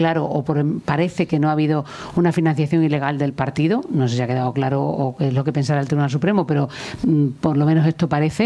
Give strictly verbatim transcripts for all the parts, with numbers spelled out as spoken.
claro, o por, parece que no ha habido una financiación ilegal del partido. No sé si ha quedado claro o qué es lo que pensará el Tribunal Supremo, pero mm, por lo menos esto parece.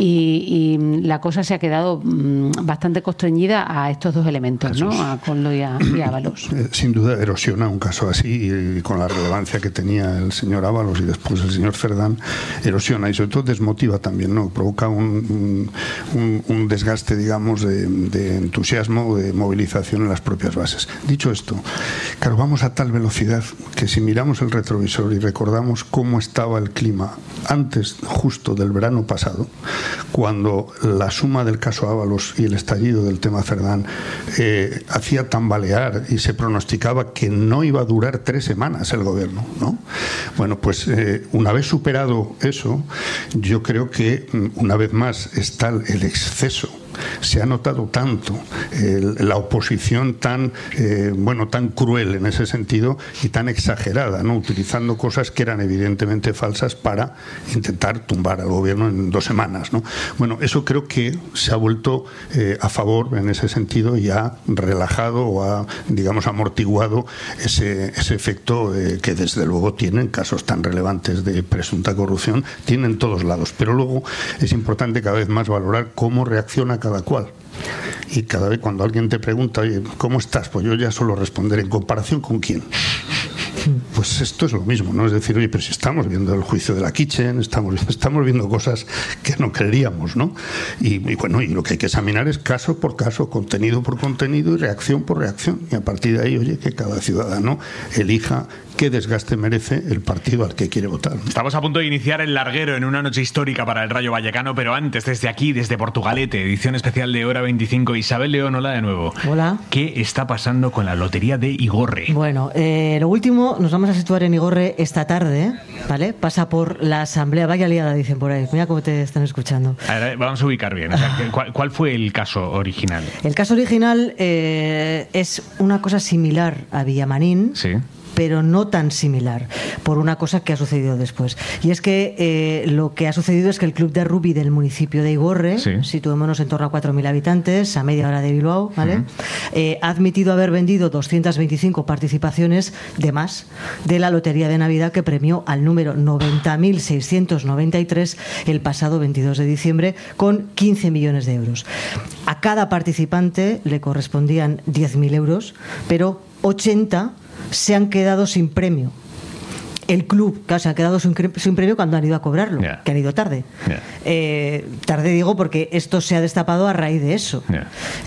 Y, y la cosa se ha quedado mm, bastante constreñida a estos dos elementos, ¿no? A Koldo y a, y a Ábalos. Sin duda erosiona un caso así, y con la relevancia que tenía el señor Ábalos y después el señor Cerdán, erosiona y sobre todo desmotiva también, ¿no? Provoca un, un, un desgaste, digamos, de, de entusiasmo, de movilización en las propias bases. Dicho esto, claro, vamos a tal velocidad que si miramos el retrovisor y recordamos cómo estaba el clima antes justo del verano pasado, cuando la suma del caso Ábalos y el estallido del tema Cerdán eh, hacía tambalear y se pronosticaba que no iba a durar tres semanas el gobierno, ¿no? Bueno, pues eh, una vez superado eso, yo creo que una vez más está el exceso. Se ha notado tanto eh, la oposición tan eh, bueno, tan cruel en ese sentido y tan exagerada, ¿no? Utilizando cosas que eran evidentemente falsas para intentar tumbar al gobierno en dos semanas, ¿no? Bueno, eso creo que se ha vuelto eh, a favor en ese sentido y ha relajado o ha, digamos, amortiguado ese, ese efecto eh, que desde luego tienen casos tan relevantes de presunta corrupción, tienen en todos lados, pero luego es importante cada vez más valorar cómo reacciona cada cual. Y cada vez cuando alguien te pregunta, oye, ¿cómo estás? Pues yo ya suelo responder, ¿en comparación con quién? Pues esto es lo mismo, ¿no? Es decir, oye, pero si estamos viendo el juicio de la Kitchen, estamos, estamos viendo cosas que no creeríamos, ¿no? Y, y bueno, y lo que hay que examinar es caso por caso, contenido por contenido y reacción por reacción. Y a partir de ahí, oye, que cada ciudadano elija qué desgaste merece el partido al que quiere votar. Estamos a punto de iniciar el larguero en una noche histórica para el Rayo Vallecano, pero antes, desde aquí, desde Portugalete, edición especial de Hora veinticinco. Isabel León, hola de nuevo. Hola. ¿Qué está pasando con la lotería de Igorre? Bueno, eh, lo último, nos vamos a situar en Igorre esta tarde, ¿vale? Pasa por la asamblea, vaya liada, dicen por ahí. Mira cómo te están escuchando. A ver, vamos a ubicar bien. O sea, ¿cuál, ¿Cuál fue el caso original? El caso original eh, es una cosa similar a Villamarín. Sí. Pero no tan similar, por una cosa que ha sucedido después. Y es que eh, lo que ha sucedido es que el club de rugby del municipio de Igorre, sí. situémonos en torno a cuatro mil habitantes, a media hora de Bilbao, ¿vale? Uh-huh. eh, ha admitido haber vendido doscientas veinticinco participaciones de más de la lotería de Navidad que premió al número noventa mil seiscientos noventa y tres el pasado veintidós de diciembre con quince millones de euros. A cada participante le correspondían diez mil euros, pero ochenta se han quedado sin premio. El club, claro, se han quedado sin, sin premio cuando han ido a cobrarlo, yeah. que han ido tarde. Yeah. Eh, tarde digo porque esto se ha destapado a raíz de eso. Yeah.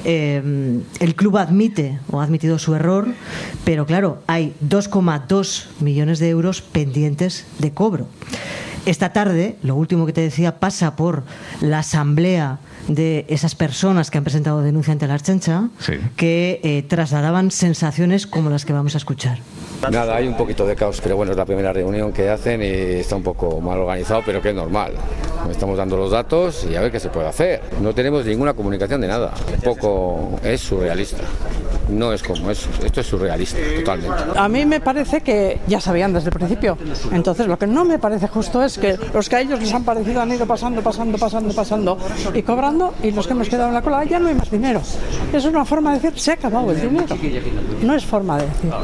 Eh, el club admite o ha admitido su error, pero claro, hay dos coma dos millones de euros pendientes de cobro. Esta tarde, lo último que te decía, pasa por la asamblea de esas personas que han presentado denuncia ante la Ertzaintza, sí. que eh, trasladaban sensaciones como las que vamos a escuchar. Nada, hay un poquito de caos, pero bueno, es la primera reunión que hacen y está un poco mal organizado, pero que es normal. Estamos dando los datos y a ver qué se puede hacer. No tenemos ninguna comunicación de nada. Un poco es surrealista. No es como eso, esto es surrealista, totalmente. A mí me parece que ya sabían desde el principio. Entonces lo que no me parece justo es que los que a ellos les han parecido han ido pasando, pasando, pasando, pasando y cobrando, y los que hemos quedado en la cola ya no hay más dinero. Es una forma de decir, se ha acabado el dinero. No es forma de decir.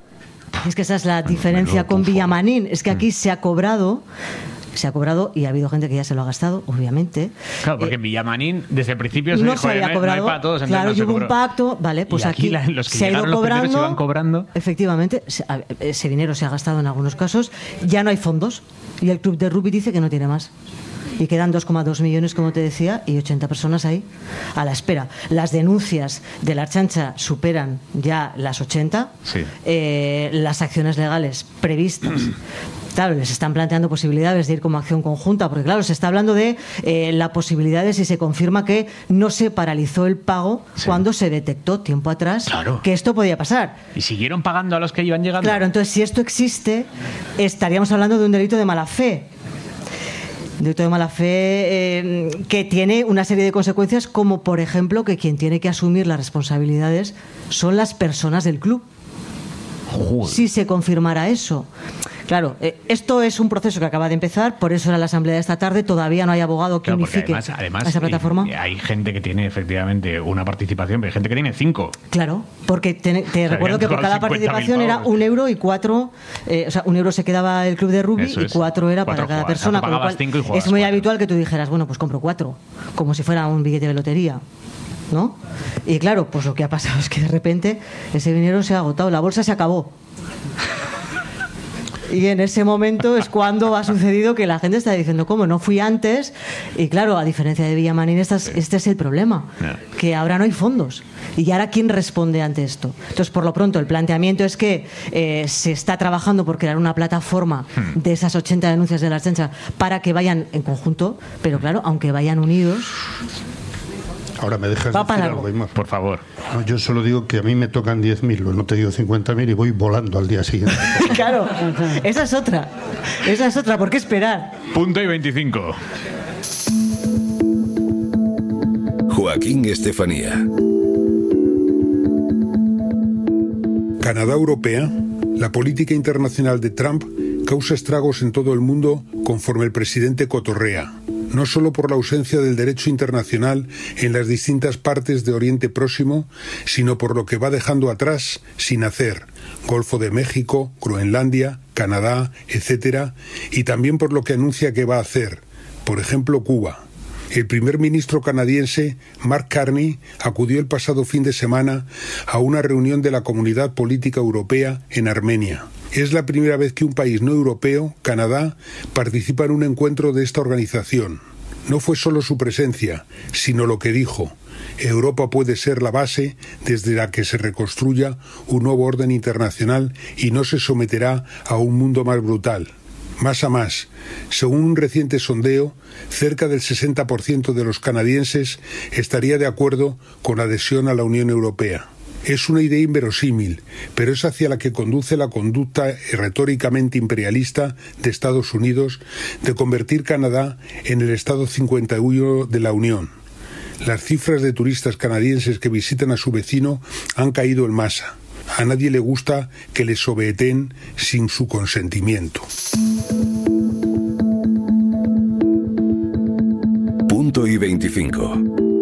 Es que esa es la diferencia con Villamarín, es que aquí se ha cobrado se ha cobrado y ha habido gente que ya se lo ha gastado, obviamente. Claro, porque eh, en Villamarín desde el principio se no dijo, se había no, cobrado, no hay para todos, claro, no hubo un pacto, vale, pues y aquí, aquí la, los que se ha ido cobrando, se iban cobrando. Efectivamente, ese dinero se ha gastado en algunos casos, ya no hay fondos y el club de rugby dice que no tiene más. Y quedan dos coma dos millones, como te decía, y ochenta personas ahí a la espera. Las denuncias de la Ertzaintza superan ya las ochenta. Sí. Eh, las acciones legales previstas, claro, les están planteando posibilidades de ir como acción conjunta, porque claro, se está hablando de eh, la posibilidad de si se confirma que no se paralizó el pago sí. cuando se detectó tiempo atrás claro. que esto podía pasar. ¿Y siguieron pagando a los que iban llegando? Claro, entonces si esto existe, estaríamos hablando de un delito de mala fe. Delito de mala fe eh, que tiene una serie de consecuencias, como por ejemplo que quien tiene que asumir las responsabilidades son las personas del club. Joder. Si se confirmara eso. Claro, eh, esto es un proceso que acaba de empezar, por eso era la asamblea de esta tarde, todavía no hay abogado que claro, unifique además, además, a esa plataforma. Hay gente que tiene efectivamente una participación, pero hay gente que tiene cinco. Claro, porque te, te o sea, recuerdo que por cada participación era un euro y cuatro, eh, o sea, un euro se quedaba el club de rugby y cuatro era cuatro para cada jugadas. persona, con lo cual es muy cuatro. habitual que tú dijeras, bueno, pues compro cuatro, como si fuera un billete de lotería, ¿no? Y claro, pues lo que ha pasado es que de repente ese dinero se ha agotado, la bolsa se acabó. Y en ese momento es cuando ha sucedido que la gente está diciendo, ¿cómo? No fui antes. Y claro, a diferencia de Villamarín, este es, este es el problema, que ahora no hay fondos. ¿Y ahora quién responde ante esto? Entonces, por lo pronto, el planteamiento es que eh, se está trabajando por crear una plataforma de esas ochenta denuncias de la Ertzaintza para que vayan en conjunto, pero claro, aunque vayan unidos... Ahora me dejas Va decir algo, algo, por favor. No, yo solo digo que a mí me tocan diez mil, no te digo cincuenta mil y voy volando al día siguiente. Claro, esa es otra. Esa es otra, ¿por qué esperar? Punto y veinticinco. Joaquín Estefanía. Canadá europea, la política internacional de Trump causa estragos en todo el mundo conforme el presidente cotorrea. No solo por la ausencia del derecho internacional en las distintas partes de Oriente Próximo, sino por lo que va dejando atrás sin hacer, Golfo de México, Groenlandia, Canadá, etcétera, y también por lo que anuncia que va a hacer, por ejemplo Cuba. El primer ministro canadiense, Mark Carney, acudió el pasado fin de semana a una reunión de la Comunidad Política Europea en Armenia. Es la primera vez que un país no europeo, Canadá, participa en un encuentro de esta organización. No fue solo su presencia, sino lo que dijo. Europa puede ser la base desde la que se reconstruya un nuevo orden internacional y no se someterá a un mundo más brutal. Más a más, según un reciente sondeo, cerca del sesenta por ciento de los canadienses estaría de acuerdo con la adhesión a la Unión Europea. Es una idea inverosímil, pero es hacia la que conduce la conducta retóricamente imperialista de Estados Unidos de convertir Canadá en el Estado cincuenta y uno de la Unión. Las cifras de turistas canadienses que visitan a su vecino han caído en masa. A nadie le gusta que les sobeteen sin su consentimiento. Punto y veinticinco.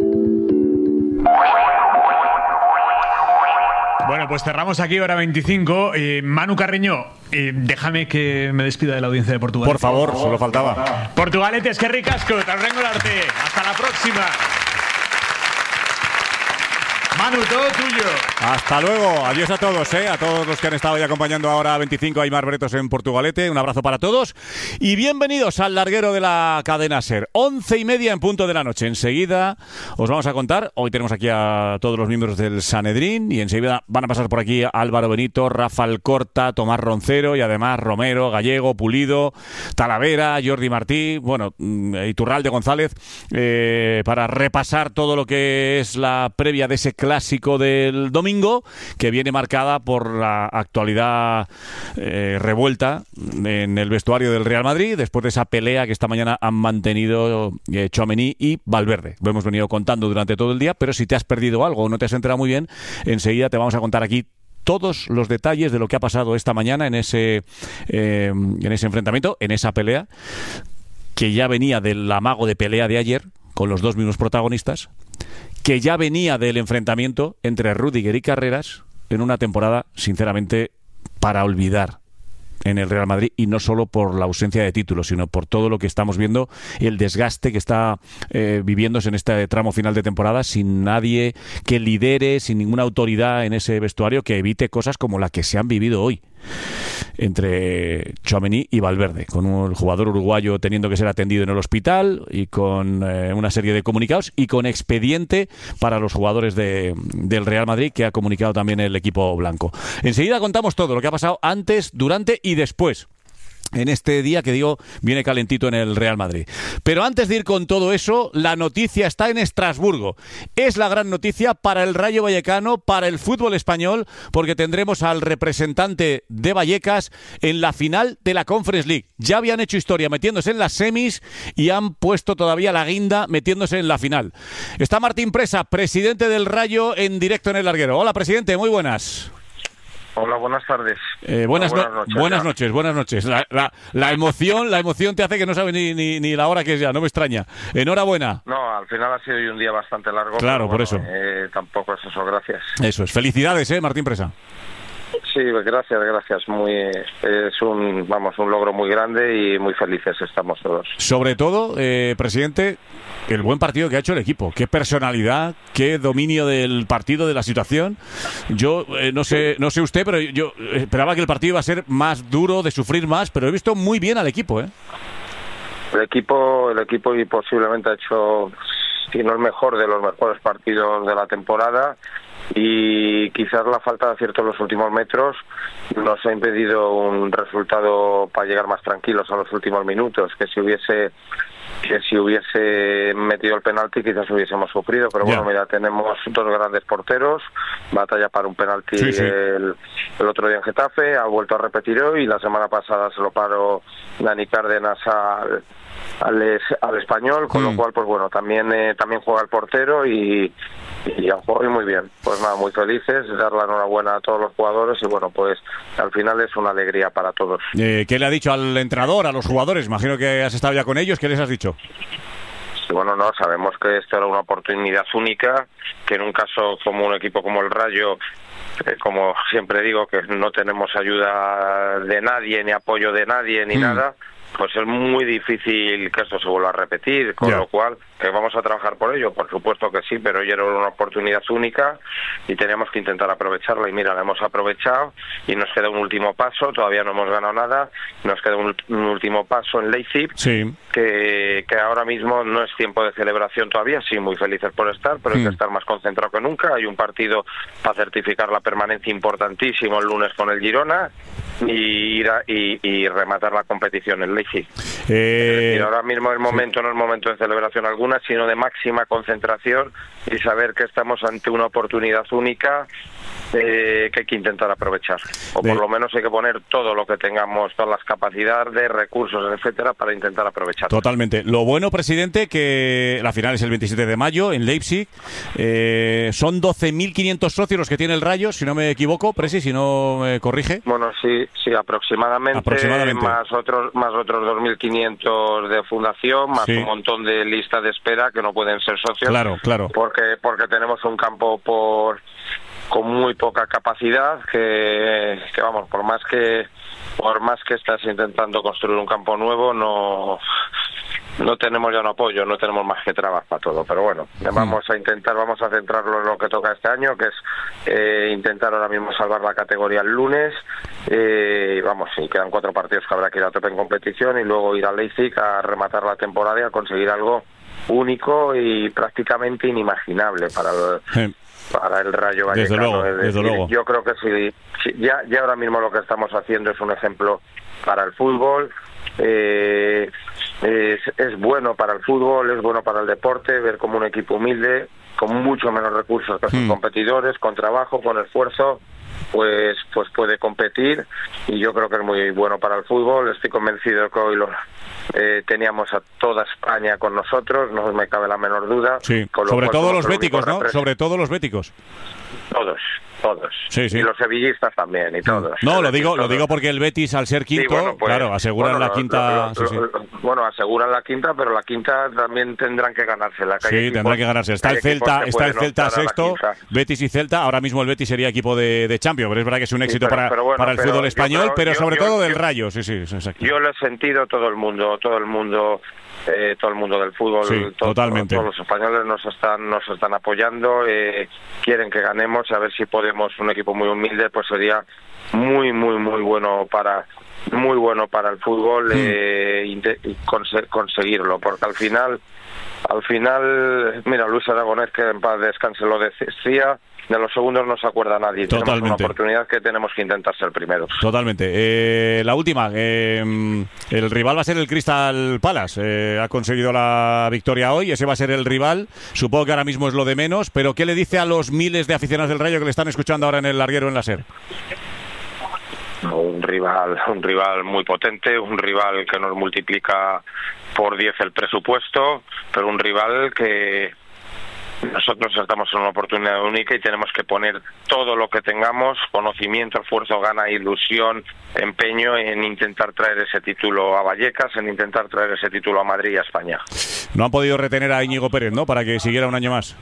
Bueno, pues cerramos aquí, hora veinticinco. Eh, Manu Carreño, eh, déjame que me despida de la audiencia de Portugal. Por favor, solo faltaba. Portugaletes, que ricasco, Tarrengo el arte. Hasta la próxima. Manu, todo tuyo. Hasta luego. Adiós a todos, ¿eh? A todos los que han estado ahí acompañando ahora a veinticinco a Aimar Bretos en Portugalete. Un abrazo para todos. Y bienvenidos al larguero de la cadena SER. Once y media en punto de la noche. Enseguida os vamos a contar. Hoy tenemos aquí a todos los miembros del Sanedrín. Y enseguida van a pasar por aquí Álvaro Benito, Rafa Alcorta, Tomás Roncero y además Romero, Gallego, Pulido, Talavera, Jordi Martí, bueno, Iturralde González, eh, para repasar todo lo que es la previa de ese clásico del domingo, que viene marcada por la actualidad eh, revuelta en el vestuario del Real Madrid, después de esa pelea que esta mañana han mantenido eh, Tchouaméni y Valverde. Lo hemos venido contando durante todo el día, pero si te has perdido algo o no te has enterado muy bien, enseguida te vamos a contar aquí todos los detalles de lo que ha pasado esta mañana en ese, eh, en ese enfrentamiento, en esa pelea, que ya venía del amago de pelea de ayer, con los dos mismos protagonistas, que ya venía del enfrentamiento entre Rüdiger y Carreras en una temporada, sinceramente, para olvidar en el Real Madrid, y no solo por la ausencia de títulos, sino por todo lo que estamos viendo, el desgaste que está eh, viviéndose en este tramo final de temporada, sin nadie que lidere, sin ninguna autoridad en ese vestuario que evite cosas como la que se han vivido hoy entre Tchouaméni y Valverde, con un jugador uruguayo teniendo que ser atendido en el hospital y con eh, una serie de comunicados y con expediente para los jugadores de, del Real Madrid, que ha comunicado también el equipo blanco. Enseguida contamos todo lo que ha pasado antes, durante y después en este día que digo viene calentito en el Real Madrid. Pero antes de ir con todo eso, la noticia está en Estrasburgo. Es la gran noticia para el Rayo Vallecano, para el fútbol español, porque tendremos al representante de Vallecas en la final de la Conference League. Ya habían hecho historia metiéndose en las semis y han puesto todavía la guinda metiéndose en la final. Está Martín Presa, presidente del Rayo, en directo en el larguero. Hola, presidente, muy buenas. Hola, buenas tardes. Eh, buenas, Hola, no, buenas noches. Buenas noches, buenas noches. La, la, la emoción, la emoción te hace que no sabes ni, ni, ni la hora que es ya, no me extraña. Enhorabuena. No, al final ha sido hoy un día bastante largo. Claro, pero por bueno, eso. Eh, tampoco es eso, gracias. Eso es. Felicidades, eh, Martín Presa. Sí, gracias, gracias. Muy, es un, vamos, un logro muy grande y muy felices estamos todos. Sobre todo, eh, presidente, el buen partido que ha hecho el equipo. Qué personalidad, qué dominio del partido, de la situación. Yo eh, no sé, no sé usted, pero yo esperaba que el partido iba a ser más duro, de sufrir más, pero he visto muy bien al equipo, ¿eh? El equipo, el equipo y posiblemente ha hecho, si no el mejor, de los mejores partidos de la temporada. Y quizás la falta de acierto en los últimos metros nos ha impedido un resultado para llegar más tranquilos a los últimos minutos, que si hubiese que si hubiese metido el penalti quizás hubiésemos sufrido, pero bueno, yeah. mira, tenemos dos grandes porteros, batalla para un penalti sí, sí. El, el otro día en Getafe, ha vuelto a repetir hoy y la semana pasada se lo paró Dani Cárdenas al Al, es, al Español, con mm. lo cual, pues bueno, también eh, también juega el portero y, y han jugado muy bien. Pues nada, muy felices, dar la enhorabuena a todos los jugadores y bueno, pues al final es una alegría para todos. Eh, ¿Qué le ha dicho al entrenador, a los jugadores? Imagino que has estado ya con ellos, ¿qué les has dicho? Sí, bueno, no, sabemos que esto era una oportunidad única, que en un caso como un equipo como el Rayo, eh, como siempre digo, que no tenemos ayuda de nadie, ni apoyo de nadie, ni mm. nada, pues es muy difícil que esto se vuelva a repetir, con yeah. lo cual que vamos a trabajar por ello, por supuesto que sí, pero hoy era una oportunidad única y teníamos que intentar aprovecharla y mira, la hemos aprovechado y nos queda un último paso, todavía no hemos ganado nada, nos queda un, un último paso en Leipzig, sí. que, que ahora mismo no es tiempo de celebración todavía, sí, muy felices por estar, pero mm. hay que estar más concentrado que nunca, hay un partido para certificar la permanencia importantísimo el lunes con el Girona y ir a, y, y rematar la competición en Leipzig. Eh... Y ahora mismo el momento sí. no es momento de celebración alguna, sino de máxima concentración y saber que estamos ante una oportunidad única eh, que hay que intentar aprovechar. O por de... lo menos hay que poner todo lo que tengamos, todas las capacidades, recursos, etcétera, para intentar aprovechar. Totalmente. Lo bueno, presidente, que la final es el veintisiete de mayo en Leipzig. Eh, son doce mil quinientos socios los que tiene el Rayo, si no me equivoco, Presi, si no me corrige. Bueno, sí, sí, aproximadamente. Aproximadamente. Más otros, más otros dos mil quinientos de fundación, más sí. un montón de lista de espera que no pueden ser socios. Claro, claro. Porque, porque tenemos un campo por con muy poca capacidad que, que vamos, por más que por más que estás intentando construir un campo nuevo, no no tenemos ya un apoyo, no tenemos más que trabajo para todo, pero bueno, vamos a intentar, vamos a centrarlo en lo que toca este año, que es eh, intentar ahora mismo salvar la categoría el lunes, eh, y vamos, sí, quedan cuatro partidos que habrá que ir a tope en competición y luego ir a Leipzig a rematar la temporada y a conseguir algo único y prácticamente inimaginable para el, sí. para el Rayo Vallecano. Desde luego, es decir, desde luego. Yo creo que sí, sí ya, ya ahora mismo lo que estamos haciendo es un ejemplo para el fútbol. Eh, es, es bueno para el fútbol, es bueno para el deporte, ver como un equipo humilde, con mucho menos recursos que sus mm. competidores, con trabajo, con esfuerzo, pues pues puede competir y yo creo que es muy bueno para el fútbol. Estoy convencido que hoy lo, eh, teníamos a toda España con nosotros, no me cabe la menor duda. Sí. Con lo Sobre todo los béticos, ¿no? Sobre todo los béticos. Todos. Todos. Sí, sí. Y los sevillistas también, y todos. No, lo digo, lo digo porque el Betis, al ser quinto, sí, bueno, pues, claro, aseguran bueno, la quinta... Lo, lo, sí, lo, sí. Bueno, aseguran la quinta, pero la quinta también tendrán que ganársela. Sí, equipos, tendrán que ganarse. Está el Celta, está el Celta sexto, Betis y Celta. Ahora mismo el Betis sería equipo de, de Champions, pero es verdad que es un éxito sí, pero, para, pero bueno, para el pero fútbol español, creo, pero sobre yo, todo yo, del Rayo. Sí, sí, exacto. Yo lo he sentido, todo el mundo, todo el mundo... Eh, todo el mundo del fútbol, sí, todo, totalmente. todos los españoles nos están nos están apoyando, eh, quieren que ganemos, a ver si podemos, un equipo muy humilde, pues sería muy muy muy bueno para muy bueno para el fútbol eh, y conse conseguirlo, porque al final al final mira, Luis Aragonés, que en paz descanse, lo decía, de los segundos no se acuerda nadie. Totalmente. Tenemos una oportunidad que tenemos que intentar ser primeros. Totalmente. Eh, la última, eh, el rival va a ser el Crystal Palace. Eh, ha conseguido la victoria hoy, ese va a ser el rival. Supongo que ahora mismo es lo de menos, pero ¿qué le dice a los miles de aficionados del Rayo que le están escuchando ahora en el larguero en la SER? Un rival, un rival muy potente, un rival que nos multiplica por diez el presupuesto, pero un rival que nosotros estamos en una oportunidad única y tenemos que poner todo lo que tengamos, conocimiento, esfuerzo, gana, ilusión, empeño en intentar traer ese título a Vallecas, en intentar traer ese título a Madrid y a España. No han podido retener a Íñigo Pérez, ¿no?, para que siguiera un año más.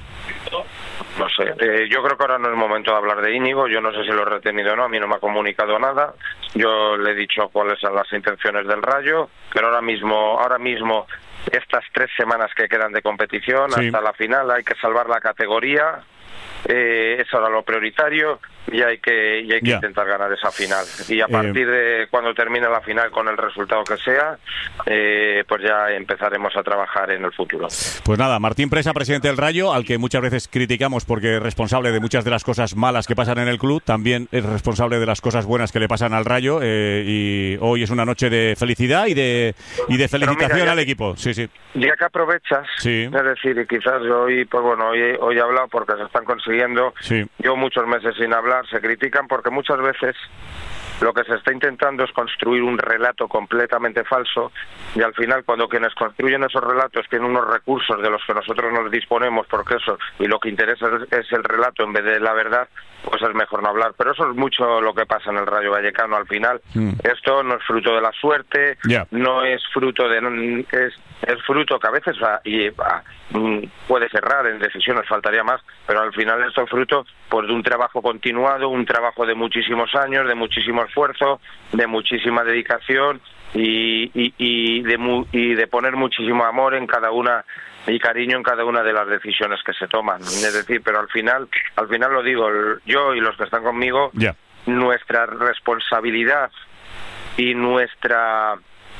No sé, eh, yo creo que ahora no es momento de hablar de Íñigo, yo no sé si lo he retenido o no, a mí no me ha comunicado nada, yo le he dicho cuáles son las intenciones del Rayo, pero ahora mismo, ahora mismo estas tres semanas que quedan de competición, sí, hasta la final, hay que salvar la categoría, eh, es ahora lo prioritario, y hay que, y hay que yeah. intentar ganar esa final. Y a partir eh, de cuando termine la final, con el resultado que sea, eh, pues ya empezaremos a trabajar en el futuro. Pues nada, Martín Presa, presidente del Rayo, al que muchas veces criticamos porque es responsable de muchas de las cosas malas que pasan en el club, también es responsable de las cosas buenas que le pasan al Rayo, eh, y hoy es una noche de felicidad y de, y de felicitación mira, ya, al equipo. Sí, sí. Ya que aprovechas, sí, es decir, y quizás hoy, pues bueno, hoy, hoy he hablado porque se están consiguiendo, sí, yo muchos meses sin hablar, se critican porque muchas veces lo que se está intentando es construir un relato completamente falso, y al final cuando quienes construyen esos relatos tienen unos recursos de los que nosotros nos disponemos, porque eso, y lo que interesa es el relato en vez de la verdad, pues es mejor no hablar. Pero eso es mucho lo que pasa en el Rayo Vallecano al final. Mm. Esto no es fruto de la suerte, yeah. no es fruto de... es es fruto que a veces va, y va, puede cerrar en decisiones, faltaría más, pero al final esto es fruto pues de un trabajo continuado, un trabajo de muchísimos años, de muchísimo esfuerzo, de muchísima dedicación y, y, y, de, mu, y de poner muchísimo amor en cada una y cariño en cada una de las decisiones que se toman. Es decir, pero al final, al final lo digo yo y los que están conmigo, yeah. nuestra responsabilidad y nuestra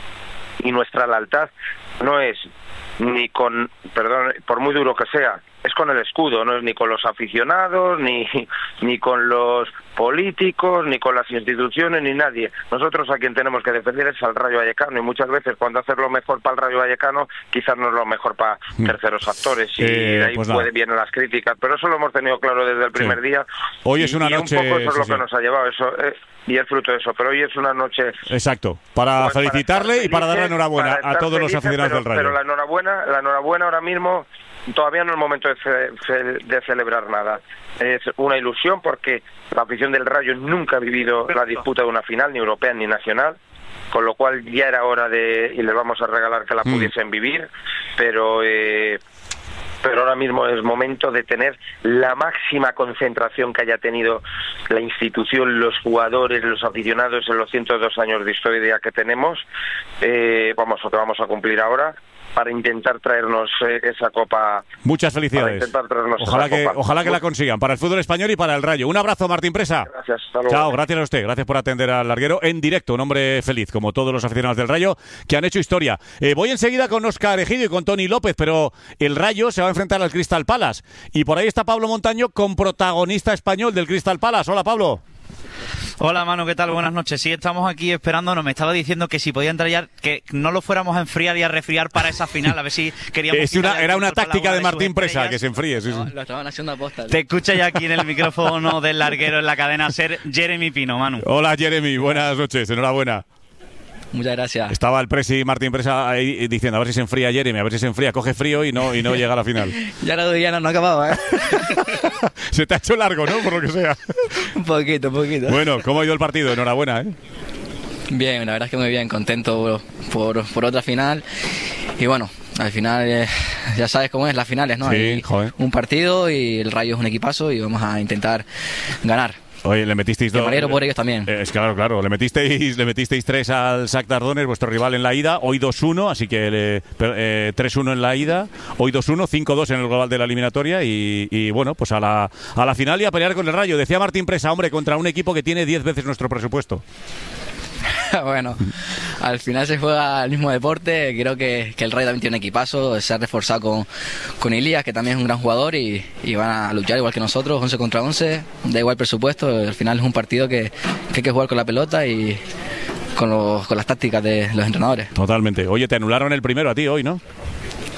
y nuestra lealtad no es ni con, perdón, por muy duro que sea, es con el escudo, no es ni con los aficionados, ni, ni con los políticos, ni con las instituciones, ni nadie. Nosotros a quien tenemos que defender es al Rayo Vallecano, y muchas veces cuando hacer lo mejor para el Rayo Vallecano quizás no es lo mejor para mm. terceros actores, y eh, de ahí pues puede, vienen las críticas, pero eso lo hemos tenido claro desde el primer sí. día. Hoy y, es una y noche... un poco eso es sí, lo sí. que nos ha llevado, eso eh, y es fruto de eso, pero hoy es una noche... Exacto, para pues felicitarle para y para darle enhorabuena a todos felices, los aficionados pero, del Rayo. Pero la enhorabuena, la enhorabuena ahora mismo... Todavía no es momento de, ce de celebrar nada. Es una ilusión porque la afición del Rayo nunca ha vivido la disputa de una final, ni europea ni nacional, con lo cual ya era hora de, y les vamos a regalar que la mm. pudiesen vivir, pero... Eh, pero ahora mismo es momento de tener la máxima concentración que haya tenido la institución, los jugadores, los aficionados en los ciento dos años de historia que tenemos, eh, vamos, o que vamos a cumplir ahora, para intentar traernos eh, esa copa. Muchas felicidades. Ojalá que, copa. ojalá que la consigan para el fútbol español y para el Rayo. Un abrazo, Martín Presa. Gracias. Hasta luego. Chao, gracias a usted. Gracias por atender al larguero en directo. Un hombre feliz, como todos los aficionados del Rayo, que han hecho historia. Eh, voy enseguida con Óscar Egidio y con Tony López, pero el Rayo se va a enfrentar al Crystal Palace. Y por ahí está Pablo Montaño, con protagonista español del Crystal Palace. Hola, Pablo. Hola, Manu, ¿qué tal? Buenas noches. Sí, estamos aquí esperándonos. Me estaba diciendo que si podía entrar ya, que no lo fuéramos a enfriar y a resfriar para esa final, a ver si queríamos... Es una, era una táctica de Martín Presa, que se enfríe. Sí, no, sí. Lo estaban haciendo a posta. Te escucha ya aquí en el micrófono del larguero en la cadena SER, Jeremy Pino, Manu. Hola, Jeremy, buenas noches, enhorabuena. Muchas gracias. Estaba el presi Martín Presa ahí diciendo a ver si se enfría Jeremy, a ver si se enfría, coge frío y no y no llega a la final. Ya la ya no, no acababa, ¿eh? Se te ha hecho largo, ¿no? Por lo que sea. Un poquito, un poquito. Bueno, ¿cómo ha ido el partido? Enhorabuena, ¿eh? Bien, la verdad es que muy bien, contento por, por otra final. Y bueno, al final eh, ya sabes cómo es las finales, ¿no? Sí, Hay joder. Un partido y el Rayo es un equipazo y vamos a intentar ganar. Oye, le metisteis dos. Me alegro por ellos también. Eh, es claro, claro. Le metisteis, le metisteis tres al Shakhtar Donetsk, vuestro rival en la ida. Hoy dos uno, así que le, eh, tres uno en la ida. Hoy dos uno, cinco dos en el global de la eliminatoria. Y, y bueno, pues a la, a la final y a pelear con el Rayo. Decía Martín Presa, hombre, contra un equipo que tiene diez veces nuestro presupuesto. Bueno, al final se juega el mismo deporte. Creo que, que el Rayo también tiene un equipazo. Se ha reforzado con, con Ilías, que también es un gran jugador, y, y van a luchar igual que nosotros, once contra once. Da igual presupuesto. Al final es un partido que, que hay que jugar con la pelota y con, los, con las tácticas de los entrenadores. Totalmente. Oye, te anularon el primero a ti hoy, ¿no?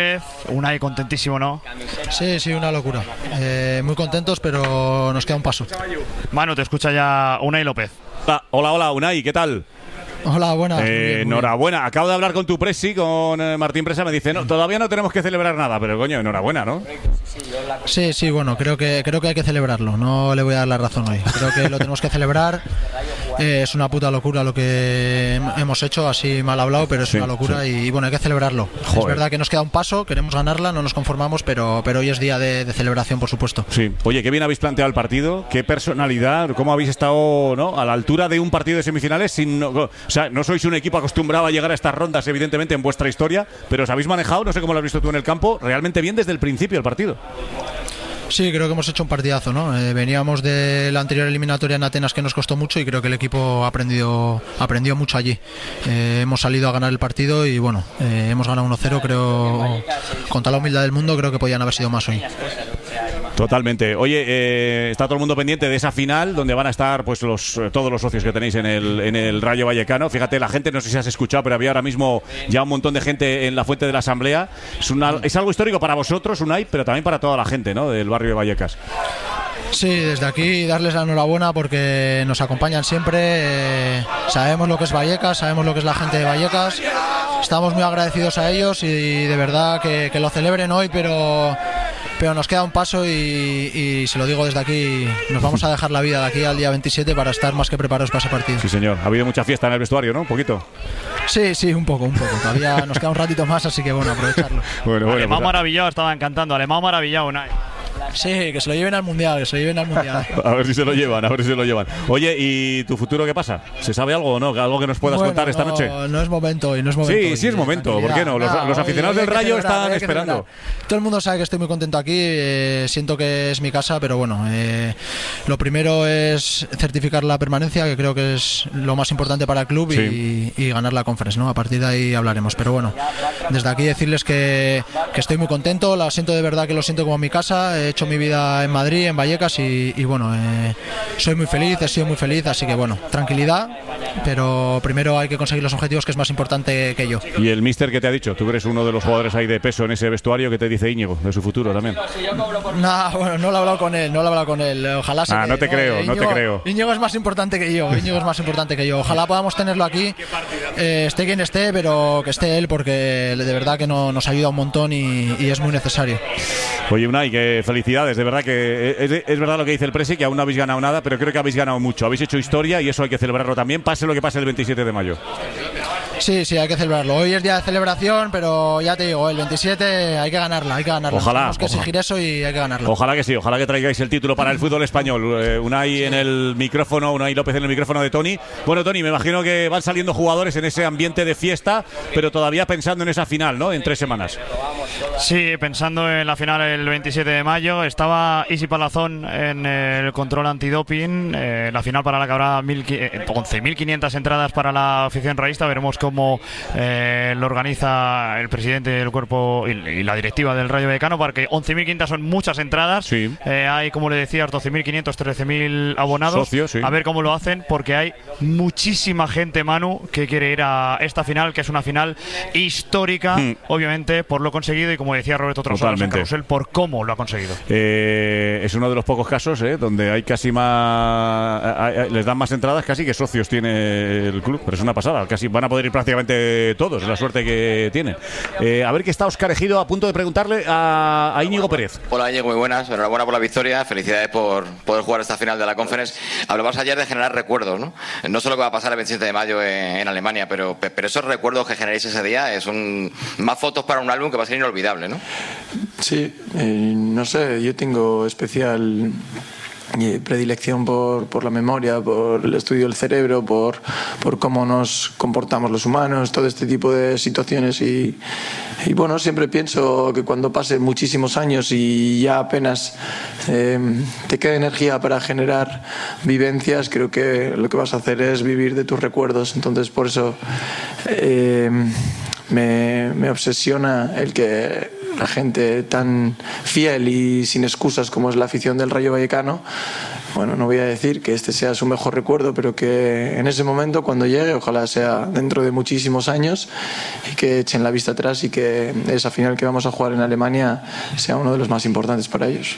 López. Unai, contentísimo, ¿no? Sí, sí, una locura. Eh, muy contentos, pero nos queda un paso. Manu, te escucha ya Unai López. Ah, hola, hola, Unai, ¿qué tal? Hola, buenas. Eh, muy bien, muy enhorabuena. bien. Acabo de hablar con tu presi, con eh, Martín Presa. Me dice, no, todavía no tenemos que celebrar nada, pero coño, enhorabuena, ¿no? Sí, sí, bueno, creo que creo que hay que celebrarlo. No le voy a dar la razón hoy. Creo que lo tenemos que celebrar. Eh, es una puta locura lo que hemos hecho, así mal hablado, pero es Sí, una locura sí. y, y bueno, hay que celebrarlo. Joder. Es verdad que nos queda un paso, queremos ganarla, no nos conformamos, pero, pero hoy es día de, de celebración, por supuesto. Sí. Oye, qué bien habéis planteado el partido, qué personalidad, cómo habéis estado, ¿no?, a la altura de un partido de semifinales. Sin, no, o sea, no sois un equipo acostumbrado a llegar a estas rondas, evidentemente, en vuestra historia, pero os habéis manejado, no sé cómo lo has visto tú en el campo, realmente bien desde el principio del partido. Sí, creo que hemos hecho un partidazo, ¿no? Eh, veníamos de la anterior eliminatoria en Atenas que nos costó mucho y creo que el equipo ha aprendido, aprendió mucho allí. Eh, hemos salido a ganar el partido y bueno, eh, hemos ganado uno cero, creo, con toda la humildad del mundo, creo que podían haber sido más hoy. Totalmente. Oye, eh, está todo el mundo pendiente de esa final donde van a estar pues los eh, todos los socios que tenéis en el, en el Rayo Vallecano. Fíjate, la gente, no sé si has escuchado, pero había ahora mismo ya un montón de gente en la fuente de la Asamblea. Es, una, es algo histórico para vosotros, Unai, pero también para toda la gente, ¿no?, del barrio de Vallecas. Sí, desde aquí darles la enhorabuena porque nos acompañan siempre. Eh, sabemos lo que es Vallecas, sabemos lo que es la gente de Vallecas. Estamos muy agradecidos a ellos y de verdad que, que lo celebren hoy, pero... pero nos queda un paso y, y se lo digo desde aquí, nos vamos a dejar la vida de aquí al día veintisiete para estar más que preparados para ese partido. Sí, señor. Ha habido mucha fiesta en el vestuario, ¿no? Un poquito. Sí, sí, un poco, un poco. Todavía nos queda un ratito más, así que bueno, aprovecharlo. Bueno, bueno, Alemán pues, maravillado, estaba encantando. Alemán maravillado, Unai. Sí, que se lo lleven al Mundial, que se lo lleven al Mundial. a ver si se lo llevan, a ver si se lo llevan. Oye, ¿y tu futuro qué pasa? ¿Se sabe algo o no? ¿Algo que nos puedas Bueno, contar esta no, noche? No es momento hoy, no es momento. Sí, hoy, sí es momento, ¿por qué no? Los, Nada, los aficionados hoy- hoy del hay que Rayo celebrar, están hoy hay que esperando. celebrar. Todo el mundo sabe que estoy muy contento aquí, eh, siento que es mi casa, pero bueno, eh, lo primero es certificar la permanencia, que creo que es lo más importante para el club, Sí. y, y ganar la conference, ¿no? A partir de ahí hablaremos, pero bueno, desde aquí decirles que, que estoy muy contento, la siento de verdad, que lo siento como en mi casa, he hecho mi vida en Madrid, en Vallecas, y, y bueno, eh, soy muy feliz, he sido muy feliz, así que bueno, tranquilidad, pero primero hay que conseguir los objetivos, que es más importante que yo. ¿Y el míster qué te ha dicho? Tú eres uno de los jugadores ahí de peso en ese vestuario. ¿Qué te dice Íñigo de su futuro también? No, bueno, no lo he hablado con él, no lo he hablado con él. Ojalá se Ah, quede, no te creo, no te Íñigo- creo. Íñigo es más importante que yo, Íñigo es más importante que yo. Ojalá podamos tenerlo aquí, eh, esté quien esté, pero que esté él, porque de verdad que no, nos ayuda un montón y, y es muy necesario. Oye, Unai, que felicidades, de verdad que es, es verdad lo que dice el Presi, que aún no habéis ganado nada, pero creo que habéis ganado mucho, habéis hecho historia y eso hay que celebrarlo también, pase lo que pase el veintisiete de mayo. Sí, sí, hay que celebrarlo. Hoy es día de celebración, pero ya te digo, el veintisiete hay que ganarla, hay que ganarla. Ojalá, Tenemos que ojalá. exigir eso y hay que ganarlo. Ojalá que sí, ojalá que traigáis el título para el fútbol español. Eh, Unai en el micrófono, Unai López en el micrófono de Tony. Bueno, Tony, me imagino que van saliendo jugadores en ese ambiente de fiesta, pero todavía pensando en esa final, ¿no? En tres semanas. Sí, pensando en la final el veintisiete de mayo, estaba Isi Palazón en el control antidoping, eh, la final para la que habrá mil, eh, once mil quinientas entradas para la afición rayista. Veremos cómo eh, lo organiza el presidente del cuerpo y, y la directiva del Rayo Vallecano, porque once mil quinientas son muchas entradas. Sí. Eh, hay, como le decías, doce mil quinientos, trece mil abonados. Socios, sí. A ver cómo lo hacen, porque hay muchísima gente, Manu, que quiere ir a esta final, que es una final histórica, Mm. obviamente, por lo conseguido y, como decía Roberto Trasolares en Totalmente. Carrusel, por cómo lo ha conseguido. Eh, es uno de los pocos casos eh, donde hay casi más, a- a- les dan más entradas casi que socios tiene el club, pero es una pasada, casi van a poder ir prácticamente todos, es la suerte que tienen. Eh, a ver, que está Óscar Ejido a punto de preguntarle a, a Íñigo Pérez. Hola Íñigo, muy buenas, enhorabuena por la victoria, felicidades por poder jugar esta final de la Conference. Hablabas ayer de generar recuerdos, ¿no? No solo que va a pasar el veintisiete de mayo en, en Alemania, pero, pero esos recuerdos que generéis ese día es un, más fotos para un álbum que va a ser inolvidable, ¿no? Sí, eh, no sé, yo tengo especial eh, predilección por, por la memoria, por el estudio del cerebro, por, por cómo nos comportamos los humanos, todo este tipo de situaciones y, y bueno, siempre pienso que cuando pasen muchísimos años y ya apenas eh, te queda energía para generar vivencias, creo que lo que vas a hacer es vivir de tus recuerdos, entonces por eso eh, me, me obsesiona el que la gente tan fiel y sin excusas como es la afición del Rayo Vallecano bueno, no voy a decir que este sea su mejor recuerdo, pero que en ese momento, cuando llegue, ojalá sea dentro de muchísimos años, y que echen la vista atrás y que esa final que vamos a jugar en Alemania sea uno de los más importantes para ellos.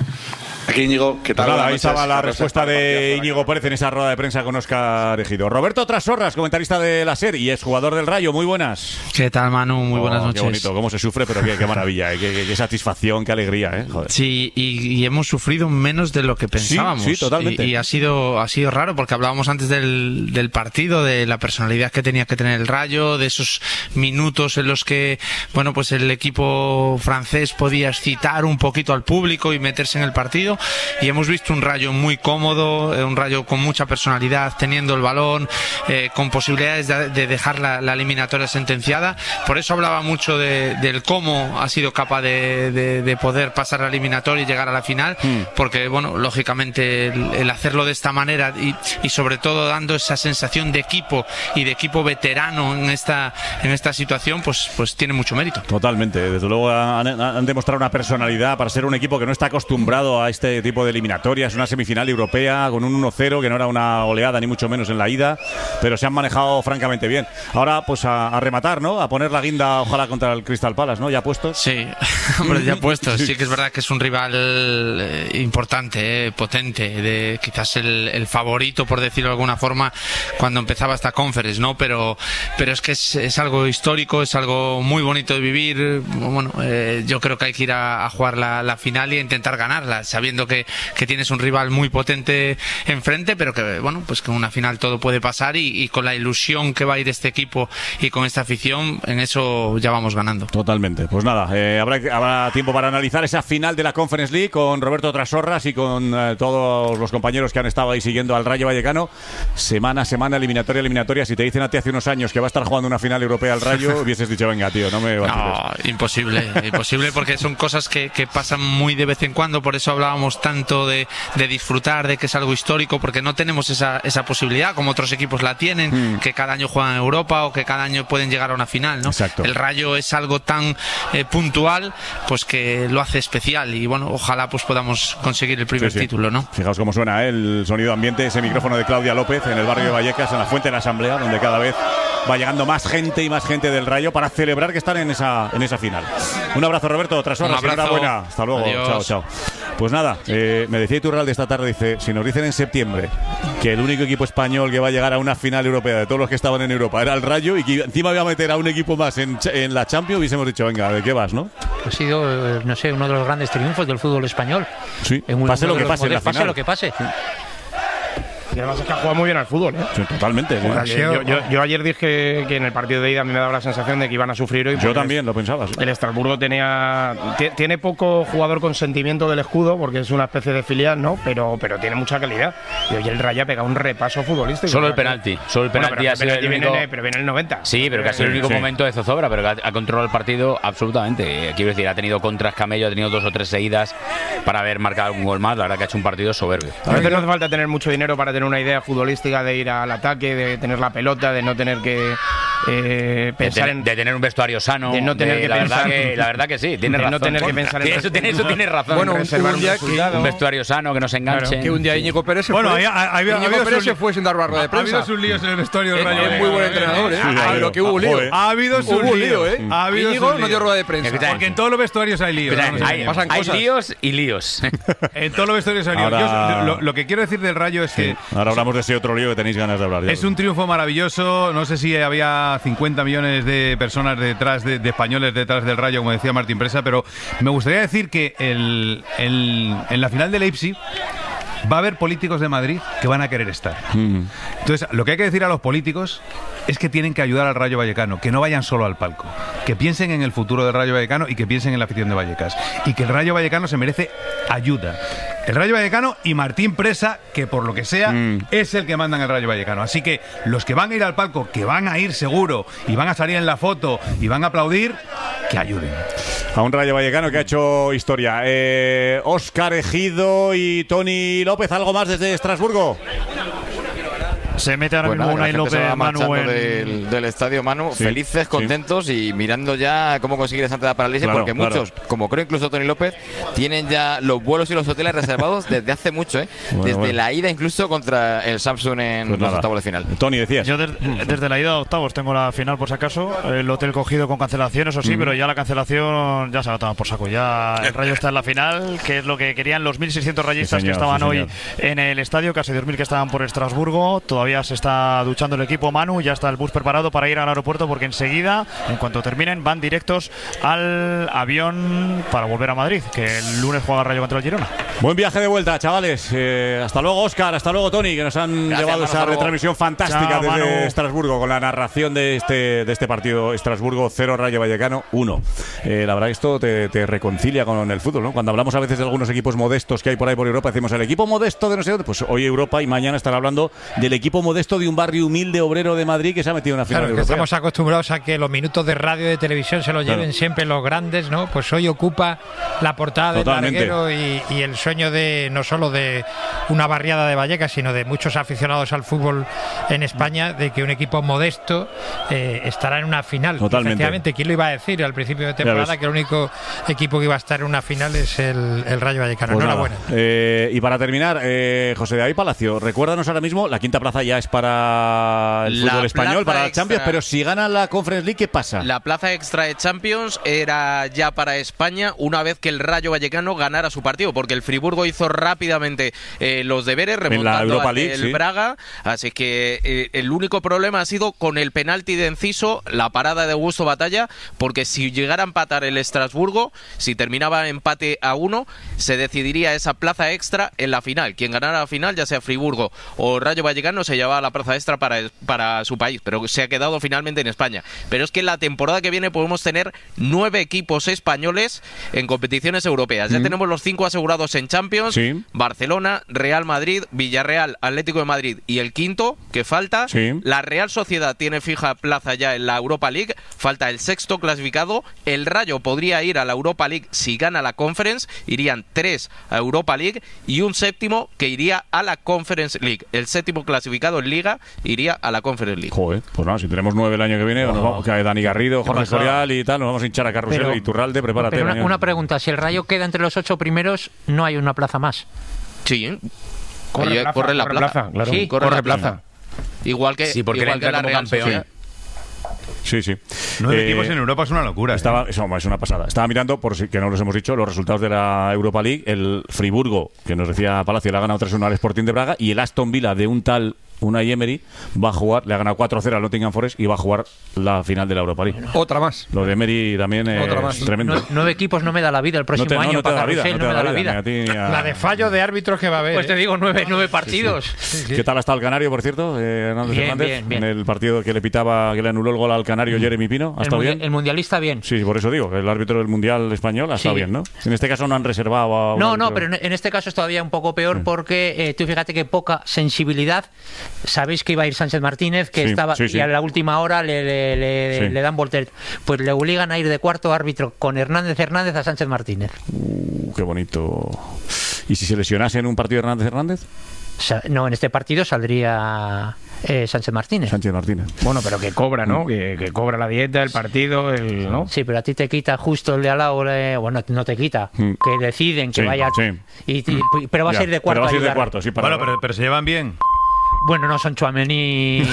Aquí Íñigo, ¿qué tal? Pues nada, ahí estaba la respuesta de Íñigo Pérez en esa rueda de prensa con Óscar Ejido. Roberto Trasorras, comentarista de la SER y es jugador del Rayo, muy buenas. ¿Qué tal, Manu? Muy oh, buenas noches. Qué bonito, cómo se sufre, pero qué, qué maravilla, eh, qué, qué, qué satisfacción, qué alegría, ¿eh? Joder. Sí, y, y hemos sufrido menos de lo que pensábamos. Sí, sí, totalmente. Y, y ha sido ha sido raro porque hablábamos antes del, del partido, de la personalidad que tenía que tener el Rayo, de esos minutos en los que, bueno, pues el equipo francés podía excitar un poquito al público y meterse en el partido, y hemos visto un Rayo muy cómodo, un Rayo con mucha personalidad, teniendo el balón, eh, con posibilidades de, de dejar la, la eliminatoria sentenciada. Por eso hablaba mucho de, del cómo ha sido capaz de, de, de poder pasar la eliminatoria y llegar a la final, mm. porque, bueno, lógicamente el, el hacerlo de esta manera y, y sobre todo dando esa sensación de equipo y de equipo veterano en esta en esta situación, pues, pues tiene mucho mérito. Totalmente, desde luego han, han demostrado una personalidad para ser un equipo que no está acostumbrado a este tipo de eliminatoria. Es una semifinal europea con un uno cero, que no era una oleada ni mucho menos en la ida, pero se han manejado francamente bien. Ahora pues a, a rematar, ¿no? A poner la guinda, ojalá, contra el Crystal Palace, ¿no? ¿Ya puestos? Sí, hombre, ya puestos. Sí que es verdad que es un rival eh, importante, eh, potente, de quizás el, el favorito, por decirlo de alguna forma, cuando empezaba esta conference, ¿no? Pero, pero es que es, es algo histórico, es algo muy bonito de vivir. Bueno, eh, yo creo que hay que ir a, a jugar la, la final y a intentar ganarla, sabiendo que, que tienes un rival muy potente enfrente, pero que, bueno, pues que en una final todo puede pasar, y, y con la ilusión que va a ir este equipo y con esta afición, en eso ya vamos ganando. Totalmente. Pues nada, eh, habrá, habrá tiempo para analizar esa final de la Conference League con Roberto Trasorras y con eh, todos los compañeros que han estado ahí siguiendo al Rayo Vallecano. Semana a semana, eliminatoria, eliminatoria. Si te dicen a ti hace unos años que va a estar jugando una final europea al Rayo, hubieses dicho, venga, tío, no me vaciles. No, imposible, imposible, porque son cosas que, que pasan muy de vez en cuando. Por eso hablábamos tanto de de disfrutar, de que es algo histórico, porque no tenemos esa, esa posibilidad como otros equipos la tienen, mm. que cada año juegan en Europa o que cada año pueden llegar a una final, ¿no? Exacto. El Rayo es algo tan eh, puntual, pues que lo hace especial, y bueno, ojalá pues podamos conseguir el primer sí, sí. título, ¿no? Fijaos cómo suena, ¿eh? El sonido ambiente, ese micrófono de Claudia López en el barrio de Vallecas, en la Fuente de la Asamblea, donde cada vez va llegando más gente y más gente del Rayo para celebrar que están en esa, en esa final. Un abrazo, Roberto, otras horas, enhorabuena. Hasta luego. Adiós. Chao, chao. Pues nada, eh, me decía Iturralde esta tarde, dice, si nos dicen en septiembre que el único equipo español que va a llegar a una final europea de todos los que estaban en Europa era el Rayo, y que encima iba a meter a un equipo más en, en la Champions, hubiésemos dicho, venga, ¿de qué vas, no? Ha sido, no sé, uno de los grandes triunfos del fútbol español. Sí, en pase lo que pase en la final. Pase lo que pase. Sí. Y además es que ha jugado muy bien al fútbol, ¿eh? Sí, totalmente. ¿Sí? Bueno, yo, yo, yo ayer dije que en el partido de ida a mí me daba la sensación de que iban a sufrir hoy. Yo también lo pensaba. Sí. El Estrasburgo tenía tiene poco jugador con sentimiento del escudo, porque es una especie de filial, ¿no? Pero, pero tiene mucha calidad. Y hoy el Rayo ha pegado un repaso futbolístico. Solo el penalti. Solo el penalti bueno, ha sido el único... viene, pero viene el noventa. Sí, pero que ha sido el único sí. momento de zozobra, pero que ha, ha controlado el partido absolutamente. Quiero decir, ha tenido contras Camello, ha tenido dos o tres seguidas para haber marcado un gol más. La verdad que ha hecho un partido soberbio. A veces no hace falta tener mucho dinero para tener una idea futbolística, de ir al ataque, de tener la pelota, de no tener que eh, pensar de, ten, en... de tener un vestuario sano, de no tener de, que la, pensar, verdad que, la verdad que sí, tiene de razón. no tener que pensar en... Eso tiene, eso tiene razón. Bueno, un, un, día que, un vestuario sano, que no se enganche. Claro, que un día Íñigo Pérez se bueno, fue, ha, ha, Íñigo ha, Pérez se fue sin dar barra de prensa. Ha habido sus líos en el vestuario del Rayo. Es muy buen entrenador, ¿eh? Pero que hubo lío. Ha habido sus líos, ¿eh? Íñigo no dio rueda de prensa. Porque en todos los vestuarios hay líos. Hay líos y líos. En todos los vestuarios hay líos. Lo que quiero decir del Rayo es que... Ahora hablamos de ese otro lío que tenéis ganas de hablar. Es un triunfo maravilloso. No sé si había cincuenta millones de personas detrás, de, de españoles detrás del Rayo, como decía Martín Presa, pero me gustaría decir que el, el, en la final de Leipzig va a haber políticos de Madrid que van a querer estar. Mm. Entonces, lo que hay que decir a los políticos es que tienen que ayudar al Rayo Vallecano, que no vayan solo al palco, que piensen en el futuro del Rayo Vallecano y que piensen en la afición de Vallecas, y que el Rayo Vallecano se merece ayuda. El Rayo Vallecano y Martín Presa, que por lo que sea mm. es el que manda en el Rayo Vallecano. Así que los que van a ir al palco, que van a ir seguro y van a salir en la foto y van a aplaudir, que ayuden. A un Rayo Vallecano que ha hecho historia. Eh, Óscar Ejido y Tony López, ¿algo más desde Estrasburgo? Se mete ahora Pues mismo nada, Unai la gente se López, va Manu, marchando en... del, del estadio, Manu, Sí, felices, sí. contentos y mirando ya cómo conseguir esa entrada para la Leche, Claro, porque claro. muchos, como creo incluso Tony López, tienen ya los vuelos y los hoteles reservados desde hace mucho, ¿eh? Bueno, desde bueno. la ida incluso contra el Samsung en Pues los nada. octavos de final. Tony, decías. Yo des- desde la ida a octavos tengo la final por si acaso, el hotel cogido con cancelación, eso sí, Mm. pero ya la cancelación ya se la toman por saco. Ya el Rayo está en la final, que es lo que querían los mil seiscientos rayistas Sí, señor, que estaban sí, hoy señor. en el estadio, casi dos mil que estaban por Estrasburgo. Todavía se está duchando el equipo, Manu, ya está el bus preparado para ir al aeropuerto porque enseguida, en cuanto terminen, van directos al avión para volver a Madrid, que el lunes juega el Rayo contra el Girona. Buen viaje de vuelta, chavales. Eh, hasta luego, Óscar. Hasta luego, Tony, que nos han Gracias, llevado Manu, esa hasta luego. retransmisión fantástica Chao, desde Manu. Estrasburgo con la narración de este, de este partido. Estrasburgo cero, Rayo Vallecano uno. Eh, la verdad que esto te, te reconcilia con el fútbol, ¿no? Cuando hablamos a veces de algunos equipos modestos que hay por ahí por Europa, decimos el equipo modesto de no sé dónde. Pues hoy Europa y mañana estará hablando del equipo modesto de un barrio humilde obrero de Madrid que se ha metido en una final Claro, que europea. estamos acostumbrados a que los minutos de radio y de televisión se los Claro. lleven siempre los grandes, ¿no? Pues hoy ocupa la portada del Totalmente. larguero y, y el sueño de no solo de una barriada de Vallecas, sino de muchos aficionados al fútbol en España, de que un equipo modesto eh, estará en una final. Totalmente. Efectivamente, ¿quién lo iba a decir al principio de Ya temporada ves. que el único equipo que iba a estar en una final es el, el Rayo Vallecano? Pues nada. Enhorabuena. Eh, y para terminar, eh, José David Palacio, recuérdanos ahora mismo, la quinta plaza ya es para el La fútbol español, plaza para la extra. Champions, pero si gana la Conference League, ¿qué pasa? La plaza extra de Champions era ya para España una vez que el Rayo Vallecano ganara su partido, porque el Friburgo hizo rápidamente eh, los deberes remontando Europa ante League, el sí. Braga, así que eh, el único problema ha sido con el penalti de Enciso, la parada de Augusto Batalla, porque si llegara a empatar el Estrasburgo, si terminaba empate a uno, se decidiría esa plaza extra en la final. Quien ganara la final, ya sea Friburgo o Rayo Vallecano, se llevaba la plaza extra para, para su país, pero se ha quedado finalmente en España. Pero es que la temporada que viene podemos tener nueve equipos españoles en competiciones europeas. Ya Mm. tenemos los cinco asegurados en Champions: Sí. Barcelona, Real Madrid, Villarreal, Atlético de Madrid y el quinto que falta. Sí. La Real Sociedad tiene fija plaza ya en la Europa League, falta el sexto clasificado. El Rayo podría ir a la Europa League si gana la Conference, irían tres a Europa League y un séptimo que iría a la Conference League. El séptimo clasificado en Liga iría a la Conference League. Joder, pues nada, si tenemos nueve el año que viene, nos vamos, que hay Dani Garrido, Jorge pasada. Sorial y tal, nos vamos a hinchar a Carrusel Pero- y Turralde, prepárate. Pero una, mañana. una pregunta, si el Rayo queda entre los ocho primeros, no hay una plaza más. Sí, ¿eh? Corre Oye, plaza, corre la corre plaza. plaza, claro. Sí, corre, Corre la plaza. plaza. Igual que, Sí, porque igual él que entra la como Real campeón. Sociedad. Sí, sí. Nueve Eh, equipos en Europa es una locura. Estaba, ¿eh? eso, es una pasada. Estaba mirando, por si que no los hemos dicho, los resultados de la Europa League. El Friburgo, que nos decía Palacio, le ha ganado tres uno al Sporting de Braga. Y el Aston Villa, de un tal Unai Emery, va a jugar, le ha ganado cuatro cero al Nottingham Forest y va a jugar la final de la Europa League. Otra más. Lo de Emery también es Otra más. tremendo. Nue- nueve equipos no me da la vida el próximo No te- no, año no te da para la vida, Carrusel, no no te me da da la la vida. vida, ni a ti, ni a- La de fallo de árbitros que va a haber. Pues te ¿eh? digo, nueve, nueve partidos. ¿Qué tal ha estado el Canario, por cierto? Eh, Hernández Bien, Hernández, bien, bien. en el partido que le pitaba, que le anuló el gol al Canario Jeremy Pino. ¿Ha El, estado mundi- bien? el mundialista bien. Sí, por eso digo, que el árbitro del Mundial español ha estado Sí. bien, ¿no? En este caso no han reservado a un No, no, árbitro. pero en en este caso es todavía un poco peor porque eh, tú fíjate que poca sensibilidad. Sabéis que iba a ir Sánchez Martínez, que Sí, estaba sí, sí. y a la última hora le, le, le- Sí. le dan volter. Pues le obligan a ir de cuarto árbitro con Hernández Hernández a Sánchez Martínez. Uh, qué bonito. ¿Y si se lesionase en un partido Hernández Hernández? Sa- No, en este partido saldría eh, Sánchez Martínez. Sánchez Martínez. Bueno, pero que cobra, ¿no? Que, que cobra la dieta, el partido, el, ¿no? Sí, pero a ti te quita justo el de al lado, eh, bueno, no te quita, Mm. que deciden que Sí, vaya. sí. Y, y- pero vas Ya, a ir de pero cuarto. vas a ir de ayudar. cuarto, sí, para- Bueno, pero, pero se llevan bien. Bueno, no son Tchouaméni.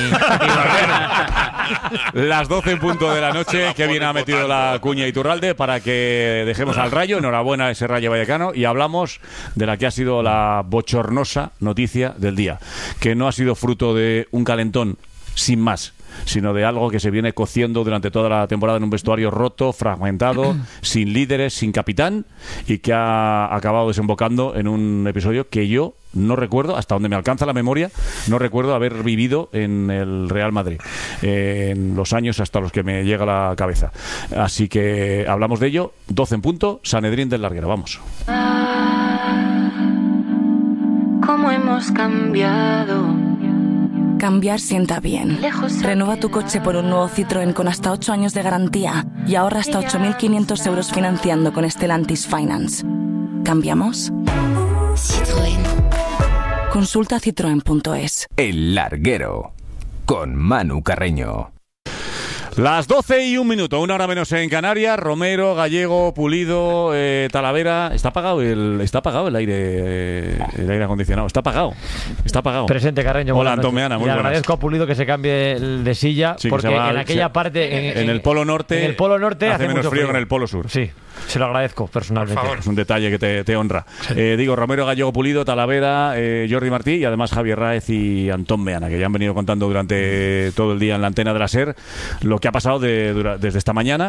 Las doce en punto de la noche, que bien ha metido la cuña Iturralde para que dejemos al Rayo. Enhorabuena a ese Rayo Vallecano y hablamos de la que ha sido la bochornosa noticia del día, que no ha sido fruto de un calentón sin más, sino de algo que se viene cociendo durante toda la temporada en un vestuario roto, fragmentado, sin líderes, sin capitán, y que ha acabado desembocando en un episodio que yo no recuerdo, hasta donde me alcanza la memoria, no recuerdo haber vivido en el Real Madrid, eh, en los años hasta los que me llega a la cabeza. Así que hablamos de ello, doce en punto, Sanedrín del Larguero, vamos. ¿Cómo hemos cambiado? Cambiar sienta bien. Renueva tu coche por un nuevo Citroën con hasta ocho años de garantía y ahorra hasta ocho mil quinientos euros financiando con Stellantis Finance. ¿Cambiamos? Citroën. Consulta citroen punto es. El Larguero, con Manu Carreño. Las doce y un minuto, una hora menos en Canarias. Romero, Gallego, Pulido, eh, Talavera. Está apagado el, está apagado el aire, eh, el aire acondicionado. Está apagado, está apagado. Presente, Carreño. Hola, Antón Meana, muy Le buenas. agradezco a Pulido que se cambie el de silla, Sí, que porque se va en al- aquella se- parte, en, en el Polo Norte, en el Polo Norte hace hace, menos mucho frío que en el Polo Sur. Sí, se lo agradezco personalmente. Es un detalle que te, te honra. Eh, digo, Romero, Gallego, Pulido, Talavera, eh, Jordi Martí y además Javier Ráez y Antón Meana, que ya han venido contando durante todo el día en la antena de la SER lo que ha pasado de- dura- desde esta mañana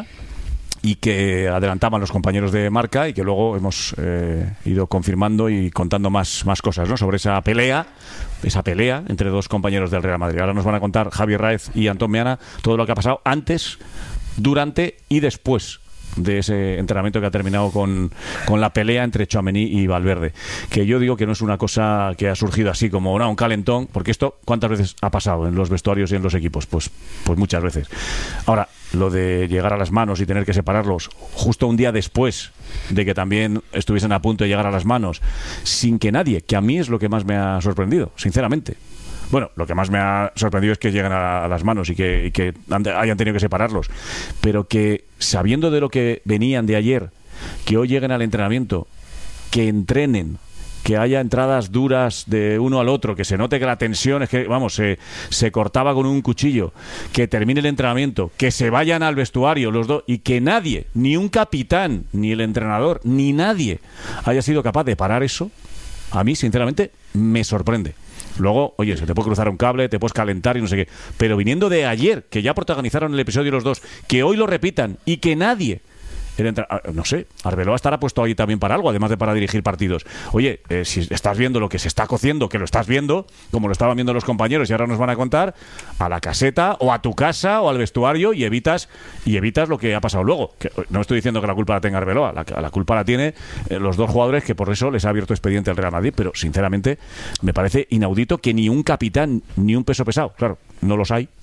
y que adelantaban los compañeros de Marca y que luego hemos eh, ido confirmando y contando más, más cosas, ¿no?, sobre esa pelea, esa pelea entre dos compañeros del Real Madrid. Ahora nos van a contar Javier Ráez y Antón Meana todo lo que ha pasado antes, durante y después de ese entrenamiento que ha terminado con, con la pelea entre Tchouaméni y Valverde, que yo digo que no es una cosa que ha surgido así como no, un calentón, porque esto ¿cuántas veces ha pasado en los vestuarios y en los equipos? Pues, pues muchas veces. Ahora, lo de llegar a las manos y tener que separarlos justo un día después de que también estuviesen a punto de llegar a las manos, sin que nadie, que a mí es lo que más me ha sorprendido, sinceramente. Bueno, lo que más me ha sorprendido es que lleguen a, a las manos y que, y que han- hayan tenido que separarlos. Pero que, sabiendo de lo que venían de ayer, que hoy lleguen al entrenamiento, que entrenen, que haya entradas duras de uno al otro, que se note que la tensión es que, vamos, se, se cortaba con un cuchillo, que termine el entrenamiento, que se vayan al vestuario los dos y que nadie, ni un capitán, ni el entrenador, ni nadie haya sido capaz de parar eso, a mí, sinceramente, me sorprende. Luego, oye, se te puede cruzar un cable, te puedes calentar y no sé qué. Pero viniendo de ayer, que ya protagonizaron el episodio los dos, que hoy lo repitan y que nadie... el entra- ah, no sé, Arbeloa estará puesto ahí también para algo, además de para dirigir partidos. Oye, eh, si estás viendo lo que se está cociendo, que lo estás viendo, como lo estaban viendo los compañeros y ahora nos van a contar, a la caseta o a tu casa o al vestuario y evitas y evitas lo que ha pasado luego. Que, no estoy diciendo que la culpa la tenga Arbeloa, la, la culpa la tiene eh, los dos jugadores, que por eso les ha abierto expediente al Real Madrid, pero sinceramente me parece inaudito que ni un capitán ni un peso pesado, claro, no los hay.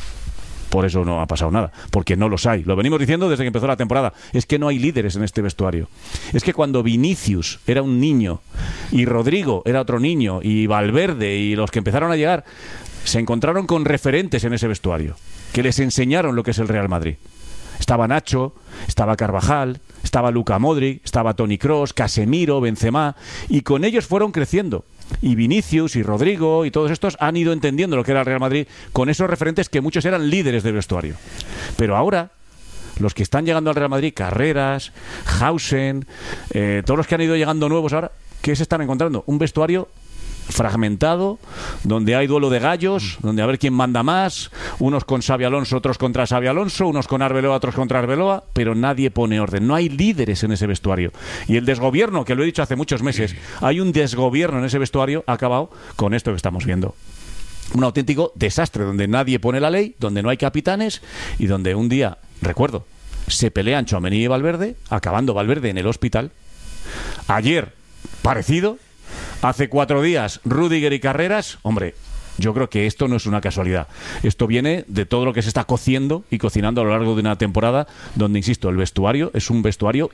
Por eso no ha pasado nada, porque no los hay. Lo venimos diciendo desde que empezó la temporada. Es que no hay líderes en este vestuario. Es que cuando Vinicius era un niño y Rodrigo era otro niño y Valverde y los que empezaron a llegar se encontraron con referentes en ese vestuario que les enseñaron lo que es el Real Madrid. Estaba Nacho, estaba Carvajal, estaba Luka Modric, estaba Toni Kroos, Casemiro, Benzema, y con ellos fueron creciendo. Y Vinicius y Rodrigo y todos estos han ido entendiendo lo que era el Real Madrid con esos referentes que muchos eran líderes del vestuario. Pero ahora, los que están llegando al Real Madrid, Carreras, Hausen, eh, todos los que han ido llegando nuevos ahora, ¿qué se están encontrando? Un vestuario fragmentado, donde hay duelo de gallos, donde a ver quién manda más, unos con Xabi Alonso, otros contra Xabi Alonso, unos con Arbeloa, otros contra Arbeloa, pero nadie pone orden, no hay líderes en ese vestuario. Y el desgobierno, que lo he dicho hace muchos meses, hay un desgobierno en ese vestuario, ha acabado con esto que estamos viendo. Un auténtico desastre, donde nadie pone la ley, donde no hay capitanes y donde un día, recuerdo, se pelean Tchouaméni y Valverde, acabando Valverde en el hospital. Ayer, parecido. Hace cuatro días, Rüdiger y Carreras. Hombre, yo creo que esto no es una casualidad. Esto viene de todo lo que se está cociendo y cocinando a lo largo de una temporada donde, insisto, el vestuario es un vestuario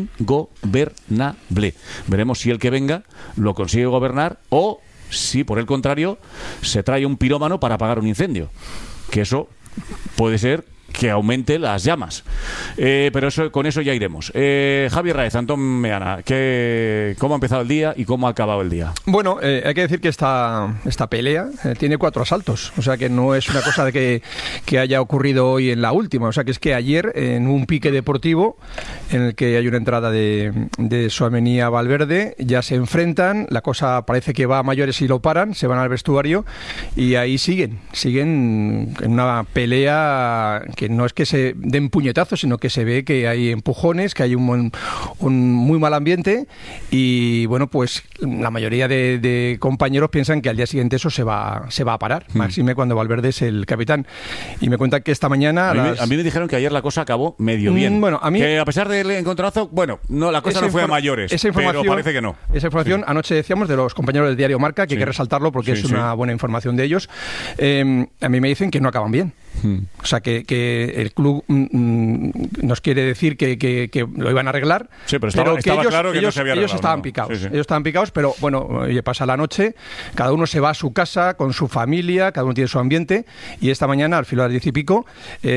ingobernable. Veremos si el que venga lo consigue gobernar o si, por el contrario, se trae un pirómano para apagar un incendio. Que eso puede ser que aumente las llamas. Eh, pero eso, con eso ya iremos. Eh, Javier Ráez, Antón Meana, ¿qué, ¿cómo ha empezado el día y cómo ha acabado el día? Bueno, eh, hay que decir que esta, esta pelea eh, tiene cuatro asaltos, o sea que no es una cosa de que, que haya ocurrido hoy en la última, o sea que es que ayer en un pique deportivo en el que hay una entrada de, de Tchouaméni a Valverde, ya se enfrentan, la cosa parece que va a mayores y lo paran, se van al vestuario y ahí siguen, siguen en una pelea que no es que se den puñetazos, sino que se ve que hay empujones, que hay un, un muy mal ambiente y bueno, pues la mayoría de, de compañeros piensan que al día siguiente eso se va, se va a parar, mm. máxime cuando Valverde es el capitán. Y me cuentan que esta mañana... A mí, las... a mí me dijeron que ayer la cosa acabó medio bien. Mm, bueno, a mí... Que a pesar del encontronazo, bueno, no, la cosa no fue a mayores, esa pero parece que no. Esa información, sí. Anoche decíamos, de los compañeros del diario Marca, que sí. hay que resaltarlo porque sí, es una sí. buena información de ellos. Eh, a mí me dicen que no acaban bien. Mm. O sea, que, que el club mm, nos quiere decir que, que, que lo iban a arreglar. Sí, pero estaba, pero que estaba ellos, claro que ellos, no se había ellos arreglado. estaban ¿no? picados. Sí, sí. Ellos estaban picados, pero bueno, oye, pasa la noche, cada uno se va a su casa con su familia, cada uno tiene su ambiente, y esta mañana, al filo de las diez y pico,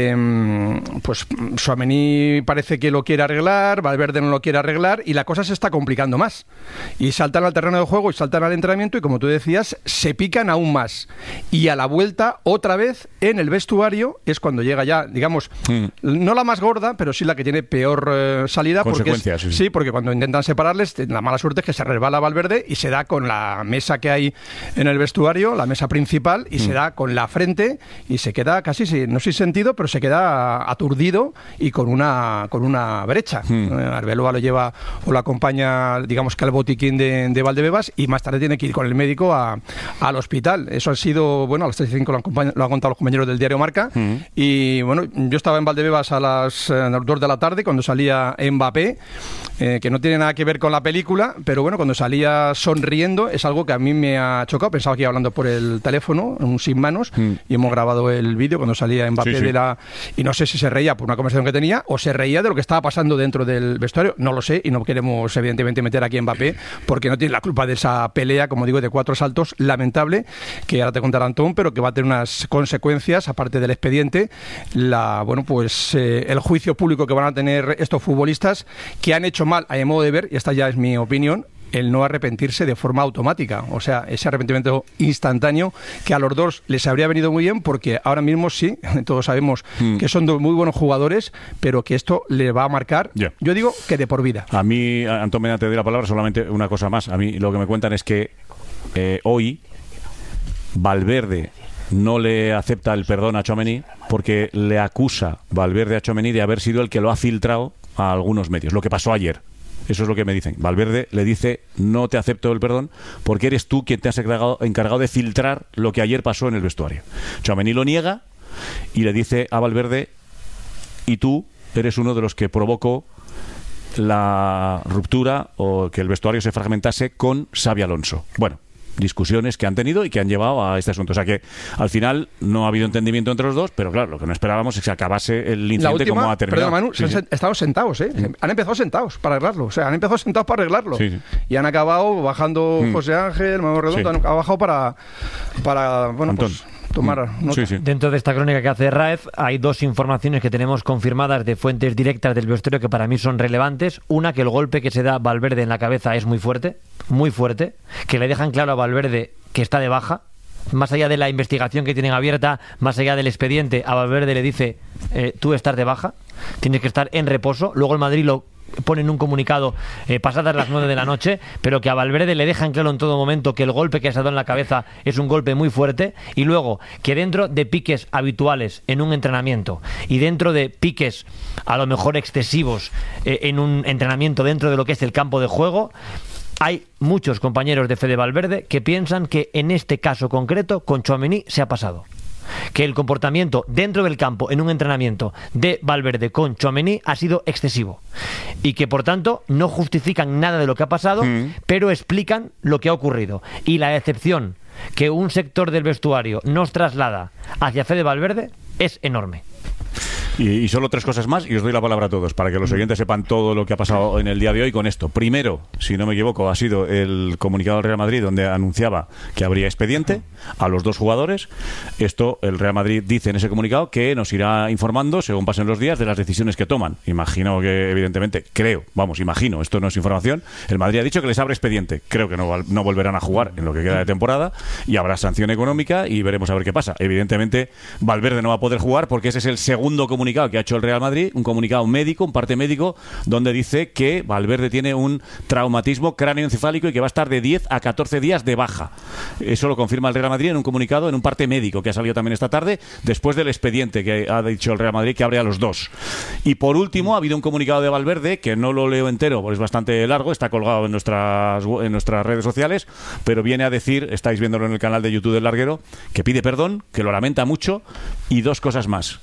eh, pues Tchouaméni parece que lo quiere arreglar, Valverde no lo quiere arreglar, y la cosa se está complicando más. Y saltan al terreno de juego y saltan al entrenamiento, y como tú decías, se pican aún más. Y a la vuelta, otra vez, en el vestuario, es cuando llega ya, digamos, mm. no la más gorda, pero sí la que tiene peor eh, salida. Porque es, sí, sí. sí, porque cuando intentan separarles, la mala suerte es que se resbala Valverde y se da con la mesa que hay en el vestuario, la mesa principal, y mm. se da con la frente y se queda casi, no sin sentido, pero se queda aturdido y con una con una brecha. Mm. Arbeloa lo lleva o lo acompaña, digamos que al botiquín de, de Valdebebas, y más tarde tiene que ir con el médico a, al hospital. Eso ha sido, bueno, a las tres y cinco lo han, lo han contado los compañeros del diario Marca. Mm. Y bueno, yo estaba en Valdebebas a las eh, dos de la tarde cuando salía Mbappé, eh, que no tiene nada que ver con la película, pero bueno, cuando salía sonriendo es algo que a mí me ha chocado. Pensaba que iba hablando por el teléfono, un sin manos, mm. y hemos grabado el vídeo cuando salía Mbappé sí, sí. de la... Y no sé si se reía por una conversación que tenía o se reía de lo que estaba pasando dentro del vestuario. No lo sé, y no queremos evidentemente meter aquí a Mbappé porque no tiene la culpa de esa pelea, como digo, de cuatro saltos, lamentable, que ahora te contará Antón, pero que va a tener unas consecuencias, aparte del expediente, la bueno pues eh, el juicio público que van a tener estos futbolistas que han hecho mal, a mi modo de ver, y esta ya es mi opinión, el no arrepentirse de forma automática. O sea, ese arrepentimiento instantáneo que a los dos les habría venido muy bien, porque ahora mismo sí, todos sabemos mm. que son dos muy buenos jugadores, pero que esto le va a marcar, yeah. yo digo que de por vida. A mí, Antón, me te doy la palabra, solamente una cosa más. A mí lo que me cuentan es que eh, hoy Valverde no le acepta el perdón a Tchouaméni porque le acusa Valverde a Tchouaméni de haber sido el que lo ha filtrado a algunos medios, lo que pasó ayer. Eso es lo que me dicen. Valverde le dice: no te acepto el perdón porque eres tú quien te has encargado, encargado de filtrar lo que ayer pasó en el vestuario. Tchouaméni lo niega y le dice a Valverde: y tú eres uno de los que provocó la ruptura o que el vestuario se fragmentase con Xabi Alonso. Bueno, discusiones que han tenido y que han llevado a este asunto. O sea que al final no ha habido entendimiento entre los dos, pero claro, lo que no esperábamos es que acabase el incidente última, como ha terminado. Perdón, Manu, sí, se han sí. estado sentados, ¿eh? Sí. Han empezado sentados para arreglarlo. O sea, han empezado sentados para arreglarlo. Sí, sí. Y han acabado bajando mm. José Ángel, Manuel Redondo, sí. han bajado para, para bueno, Antón. pues... tomar nota. Sí, sí. Dentro de esta crónica que hace Raez hay dos informaciones que tenemos confirmadas de fuentes directas del vestuario que para mí son relevantes. Una, que el golpe que se da Valverde en la cabeza es muy fuerte, muy fuerte, que le dejan claro a Valverde que está de baja. Más allá de la investigación que tienen abierta, más allá del expediente, a Valverde le dice eh, tú estás de baja, tienes que estar en reposo. Luego el Madrid lo pone en un comunicado eh, pasadas las nueve de la noche, pero que a Valverde le dejan claro en todo momento que el golpe que se ha dado en la cabeza es un golpe muy fuerte, y luego que dentro de piques habituales en un entrenamiento y dentro de piques a lo mejor excesivos eh, en un entrenamiento dentro de lo que es el campo de juego, hay muchos compañeros de Fede Valverde que piensan que en este caso concreto con Tchouaméni se ha pasado. Que el comportamiento dentro del campo en un entrenamiento de Valverde con Tchouaméni ha sido excesivo y que por tanto no justifican nada de lo que ha pasado, mm. pero explican lo que ha ocurrido. Y la decepción que un sector del vestuario nos traslada hacia Fede Valverde es enorme. Y, y solo tres cosas más y os doy la palabra a todos para que los oyentes sepan todo lo que ha pasado en el día de hoy con esto. Primero, si no me equivoco, ha sido el comunicado del Real Madrid donde anunciaba que habría expediente a los dos jugadores. Esto, el Real Madrid dice en ese comunicado que nos irá informando según pasen los días de las decisiones que toman. Imagino que, evidentemente, creo, vamos, imagino, esto no es información, el Madrid ha dicho que les abre expediente. Creo que no, no volverán a jugar en lo que queda de temporada y habrá sanción económica y veremos a ver qué pasa. Evidentemente, Valverde no va a poder jugar porque ese es el segundo comunicado que ha hecho el Real Madrid, un comunicado médico, un parte médico, donde dice que Valverde tiene un traumatismo cráneoencefálico y que va a estar de diez a catorce días de baja. Eso lo confirma el Real Madrid en un comunicado, en un parte médico que ha salido también esta tarde, después del expediente que ha dicho el Real Madrid que abre a los dos. Y por último, ha habido un comunicado de Valverde, que no lo leo entero porque es bastante largo, está colgado en nuestras, en nuestras redes sociales, pero viene a decir, estáis viéndolo en el canal de YouTube del Larguero, que pide perdón, que lo lamenta mucho y dos cosas más.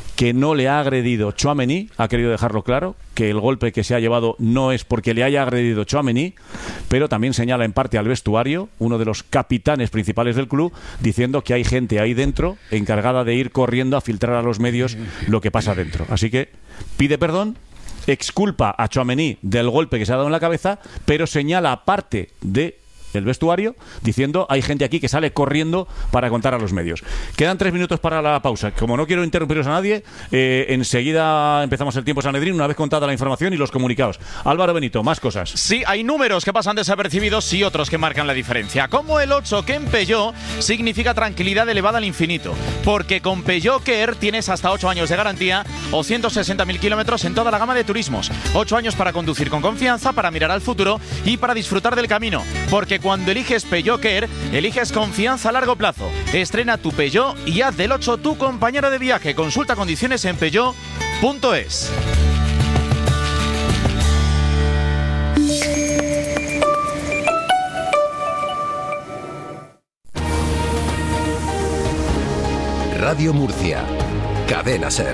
que no le ha agredido Tchouaméni, ha querido dejarlo claro, que el golpe que se ha llevado no es porque le haya agredido Tchouaméni, pero también señala en parte al vestuario, uno de los capitanes principales del club, diciendo que hay gente ahí dentro encargada de ir corriendo a filtrar a los medios lo que pasa dentro. Así que pide perdón, exculpa a Tchouaméni del golpe que se ha dado en la cabeza, pero señala parte de el vestuario diciendo hay gente aquí que sale corriendo para contar a los medios. Quedan tres minutos para la pausa. Como no quiero interrumpiros a nadie, eh, enseguida empezamos el tiempo Sanedrín una vez contada la información y los comunicados. Álvaro Benito, más cosas. Sí, hay números que pasan desapercibidos y otros que marcan la diferencia, como el ocho, que en Peugeot significa tranquilidad elevada al infinito, porque con Peugeot Care tienes hasta ocho años de garantía o ciento sesenta mil kilómetros en toda la gama de turismos. ocho años para conducir con confianza, para mirar al futuro y para disfrutar del camino, porque cuando eliges Peugeot Care, eliges confianza a largo plazo. Estrena tu Peugeot y haz del ocho tu compañero de viaje. Consulta condiciones en peugeot punto es. Radio Murcia, Cadena SER.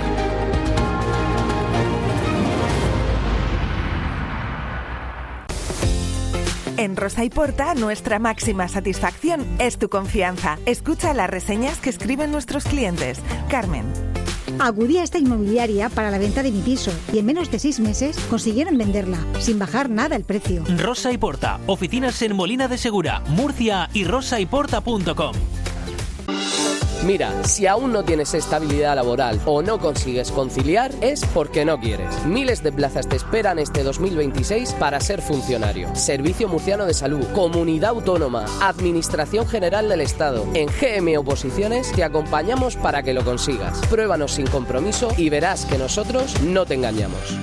En Rosa y Porta, nuestra máxima satisfacción es tu confianza. Escucha las reseñas que escriben nuestros clientes. Carmen. Acudí a esta inmobiliaria para la venta de mi piso y en menos de seis meses consiguieron venderla, sin bajar nada el precio. Rosa y Porta, oficinas en Molina de Segura, Murcia y rosa y porta punto com. Mira, si aún no tienes estabilidad laboral o no consigues conciliar, es porque no quieres. Miles de plazas te esperan este dos mil veintiséis para ser funcionario. Servicio Murciano de Salud, Comunidad Autónoma, Administración General del Estado. En G M Oposiciones te acompañamos para que lo consigas. Pruébanos sin compromiso y verás que nosotros no te engañamos.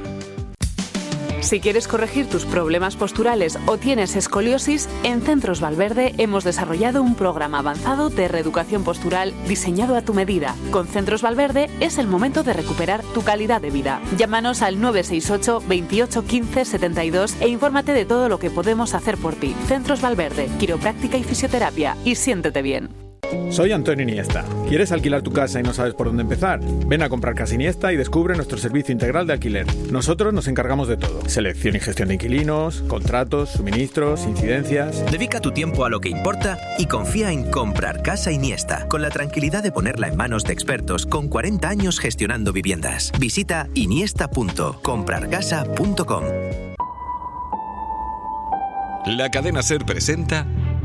Si quieres corregir tus problemas posturales o tienes escoliosis, en Centros Valverde hemos desarrollado un programa avanzado de reeducación postural diseñado a tu medida. Con Centros Valverde es el momento de recuperar tu calidad de vida. Llámanos al nueve seis ocho, veintiocho, quince, setenta y dos e infórmate de todo lo que podemos hacer por ti. Centros Valverde, quiropráctica y fisioterapia. Y siéntete bien. Soy Antonio Iniesta. ¿Quieres alquilar tu casa y no sabes por dónde empezar? Ven a comprar Casa Iniesta y descubre nuestro servicio integral de alquiler. Nosotros nos encargamos de todo. Selección y gestión de inquilinos, contratos, suministros, incidencias. Dedica tu tiempo a lo que importa y confía en Comprar Casa Iniesta, con la tranquilidad de ponerla en manos de expertos con cuarenta años gestionando viviendas. Visita iniesta punto comprar casa punto com. La Cadena SER presenta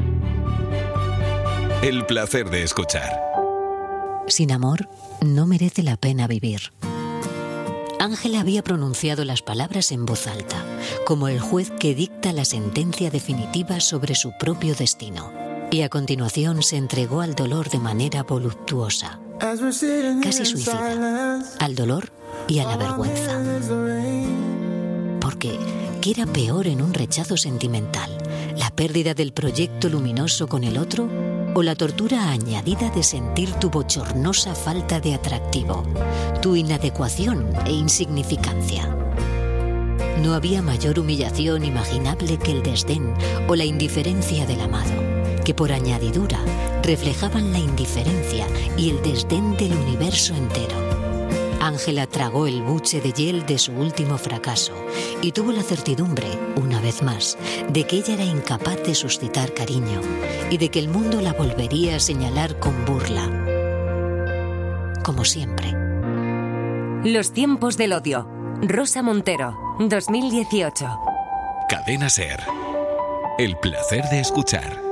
El placer de escuchar. Sin amor, no merece la pena vivir. Ángela había pronunciado las palabras en voz alta, como el juez que dicta la sentencia definitiva sobre su propio destino. Y a continuación se entregó al dolor de manera voluptuosa, casi suicida, al dolor y a la vergüenza. Porque, ¿qué era peor en un rechazo sentimental? ¿La pérdida del proyecto luminoso con el otro? ¿O la tortura añadida de sentir tu bochornosa falta de atractivo, tu inadecuación e insignificancia? No había mayor humillación imaginable que el desdén o la indiferencia del amado, que por añadidura reflejaban la indiferencia y el desdén del universo entero. Ángela tragó el buche de hiel de su último fracaso y tuvo la certidumbre, una vez más, de que ella era incapaz de suscitar cariño y de que el mundo la volvería a señalar con burla. Como siempre. Los tiempos del odio. Rosa Montero, dos mil dieciocho. Cadena SER. El placer de escuchar.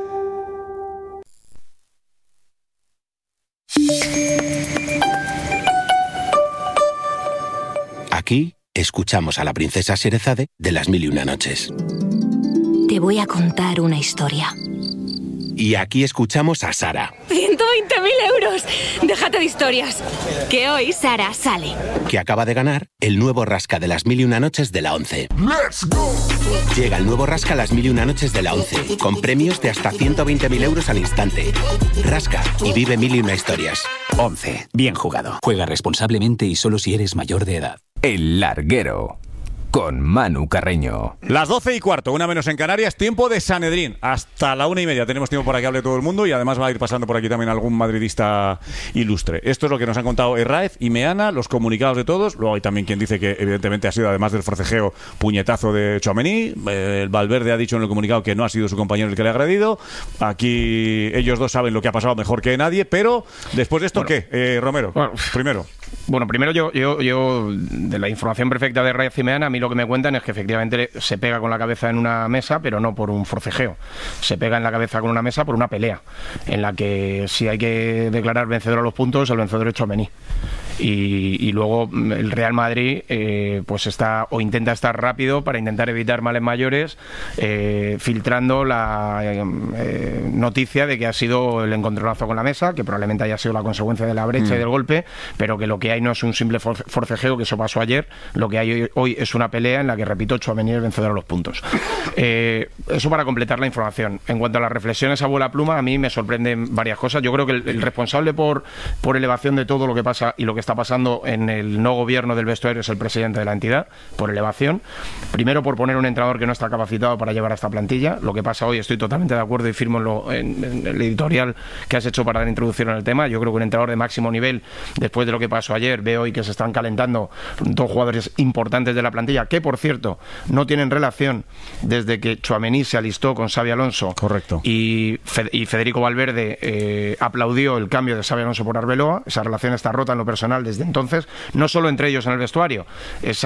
Aquí escuchamos a la princesa Sherezade de Las Mil y Una Noches. Te voy a contar una historia. Y aquí escuchamos a Sara, ¡ciento veinte mil euros! Déjate de historias. Que hoy Sara sale. que acaba de ganar el nuevo rasca de Las Mil y Una Noches de la ONCE. ¡Let's go! Llega el nuevo rasca Las Mil y Una Noches de la ONCE, con premios de hasta ciento veinte mil euros al instante. Rasca y vive mil y una historias. ONCE. Bien jugado. Juega responsablemente y solo si eres mayor de edad. El Larguero. con Manu Carreño. Las doce y cuarto, una menos en Canarias, tiempo de Sanedrín. Hasta la una y media tenemos tiempo para que hable todo el mundo y además va a ir pasando por aquí también algún madridista ilustre. Esto es lo que nos han contado Herráez y Meana, los comunicados de todos. Luego hay también quien dice que evidentemente ha sido, además del forcejeo, puñetazo de Tchouaméni. El Valverde ha dicho en el comunicado que no ha sido su compañero el que le ha agredido. Aquí ellos dos saben lo que ha pasado mejor que nadie, pero después de esto, bueno, ¿qué? Eh, Romero, bueno, primero. Bueno, primero yo, yo, yo, de la información perfecta de Herráez y Meana, a mí lo que me cuentan es que efectivamente se pega con la cabeza en una mesa, pero no por un forcejeo. Se pega en la cabeza con una mesa por una pelea, en la que si hay que declarar vencedor a los puntos, el vencedor es Tchouaméni. Y, y luego el Real Madrid eh, pues está o intenta estar rápido para intentar evitar males mayores, eh, filtrando la eh, noticia de que ha sido el encontronazo con la mesa, que probablemente haya sido la consecuencia de la brecha mm. y del golpe, pero que lo que hay no es un simple forcejeo, que eso pasó ayer. Lo que hay hoy, hoy es una pelea en la que, repito, Tchouaméni es el vencedor a los puntos. Eh, eso para completar la información. En cuanto a las reflexiones a vuela pluma, a mí me sorprenden varias cosas. Yo creo que el, el responsable por, por elevación de todo lo que pasa y lo que está pasando en el no gobierno del vestuario es el presidente de la entidad, por elevación. Primero, por poner un entrenador que no está capacitado para llevar a esta plantilla. Lo que pasa hoy, estoy totalmente de acuerdo y firmo en, lo, en, en el editorial que has hecho para dar introducción en el tema. Yo creo que un entrenador de máximo nivel, después de lo que pasó ayer, veo hoy que se están calentando dos jugadores importantes de la plantilla, que por cierto no tienen relación desde que Tchouaméni se alistó con Xabi Alonso. Correcto. Y, Fe, y Federico Valverde eh, aplaudió el cambio de Xabi Alonso por Arbeloa. Esa relación está rota en lo personal desde entonces, no solo entre ellos en el vestuario, esa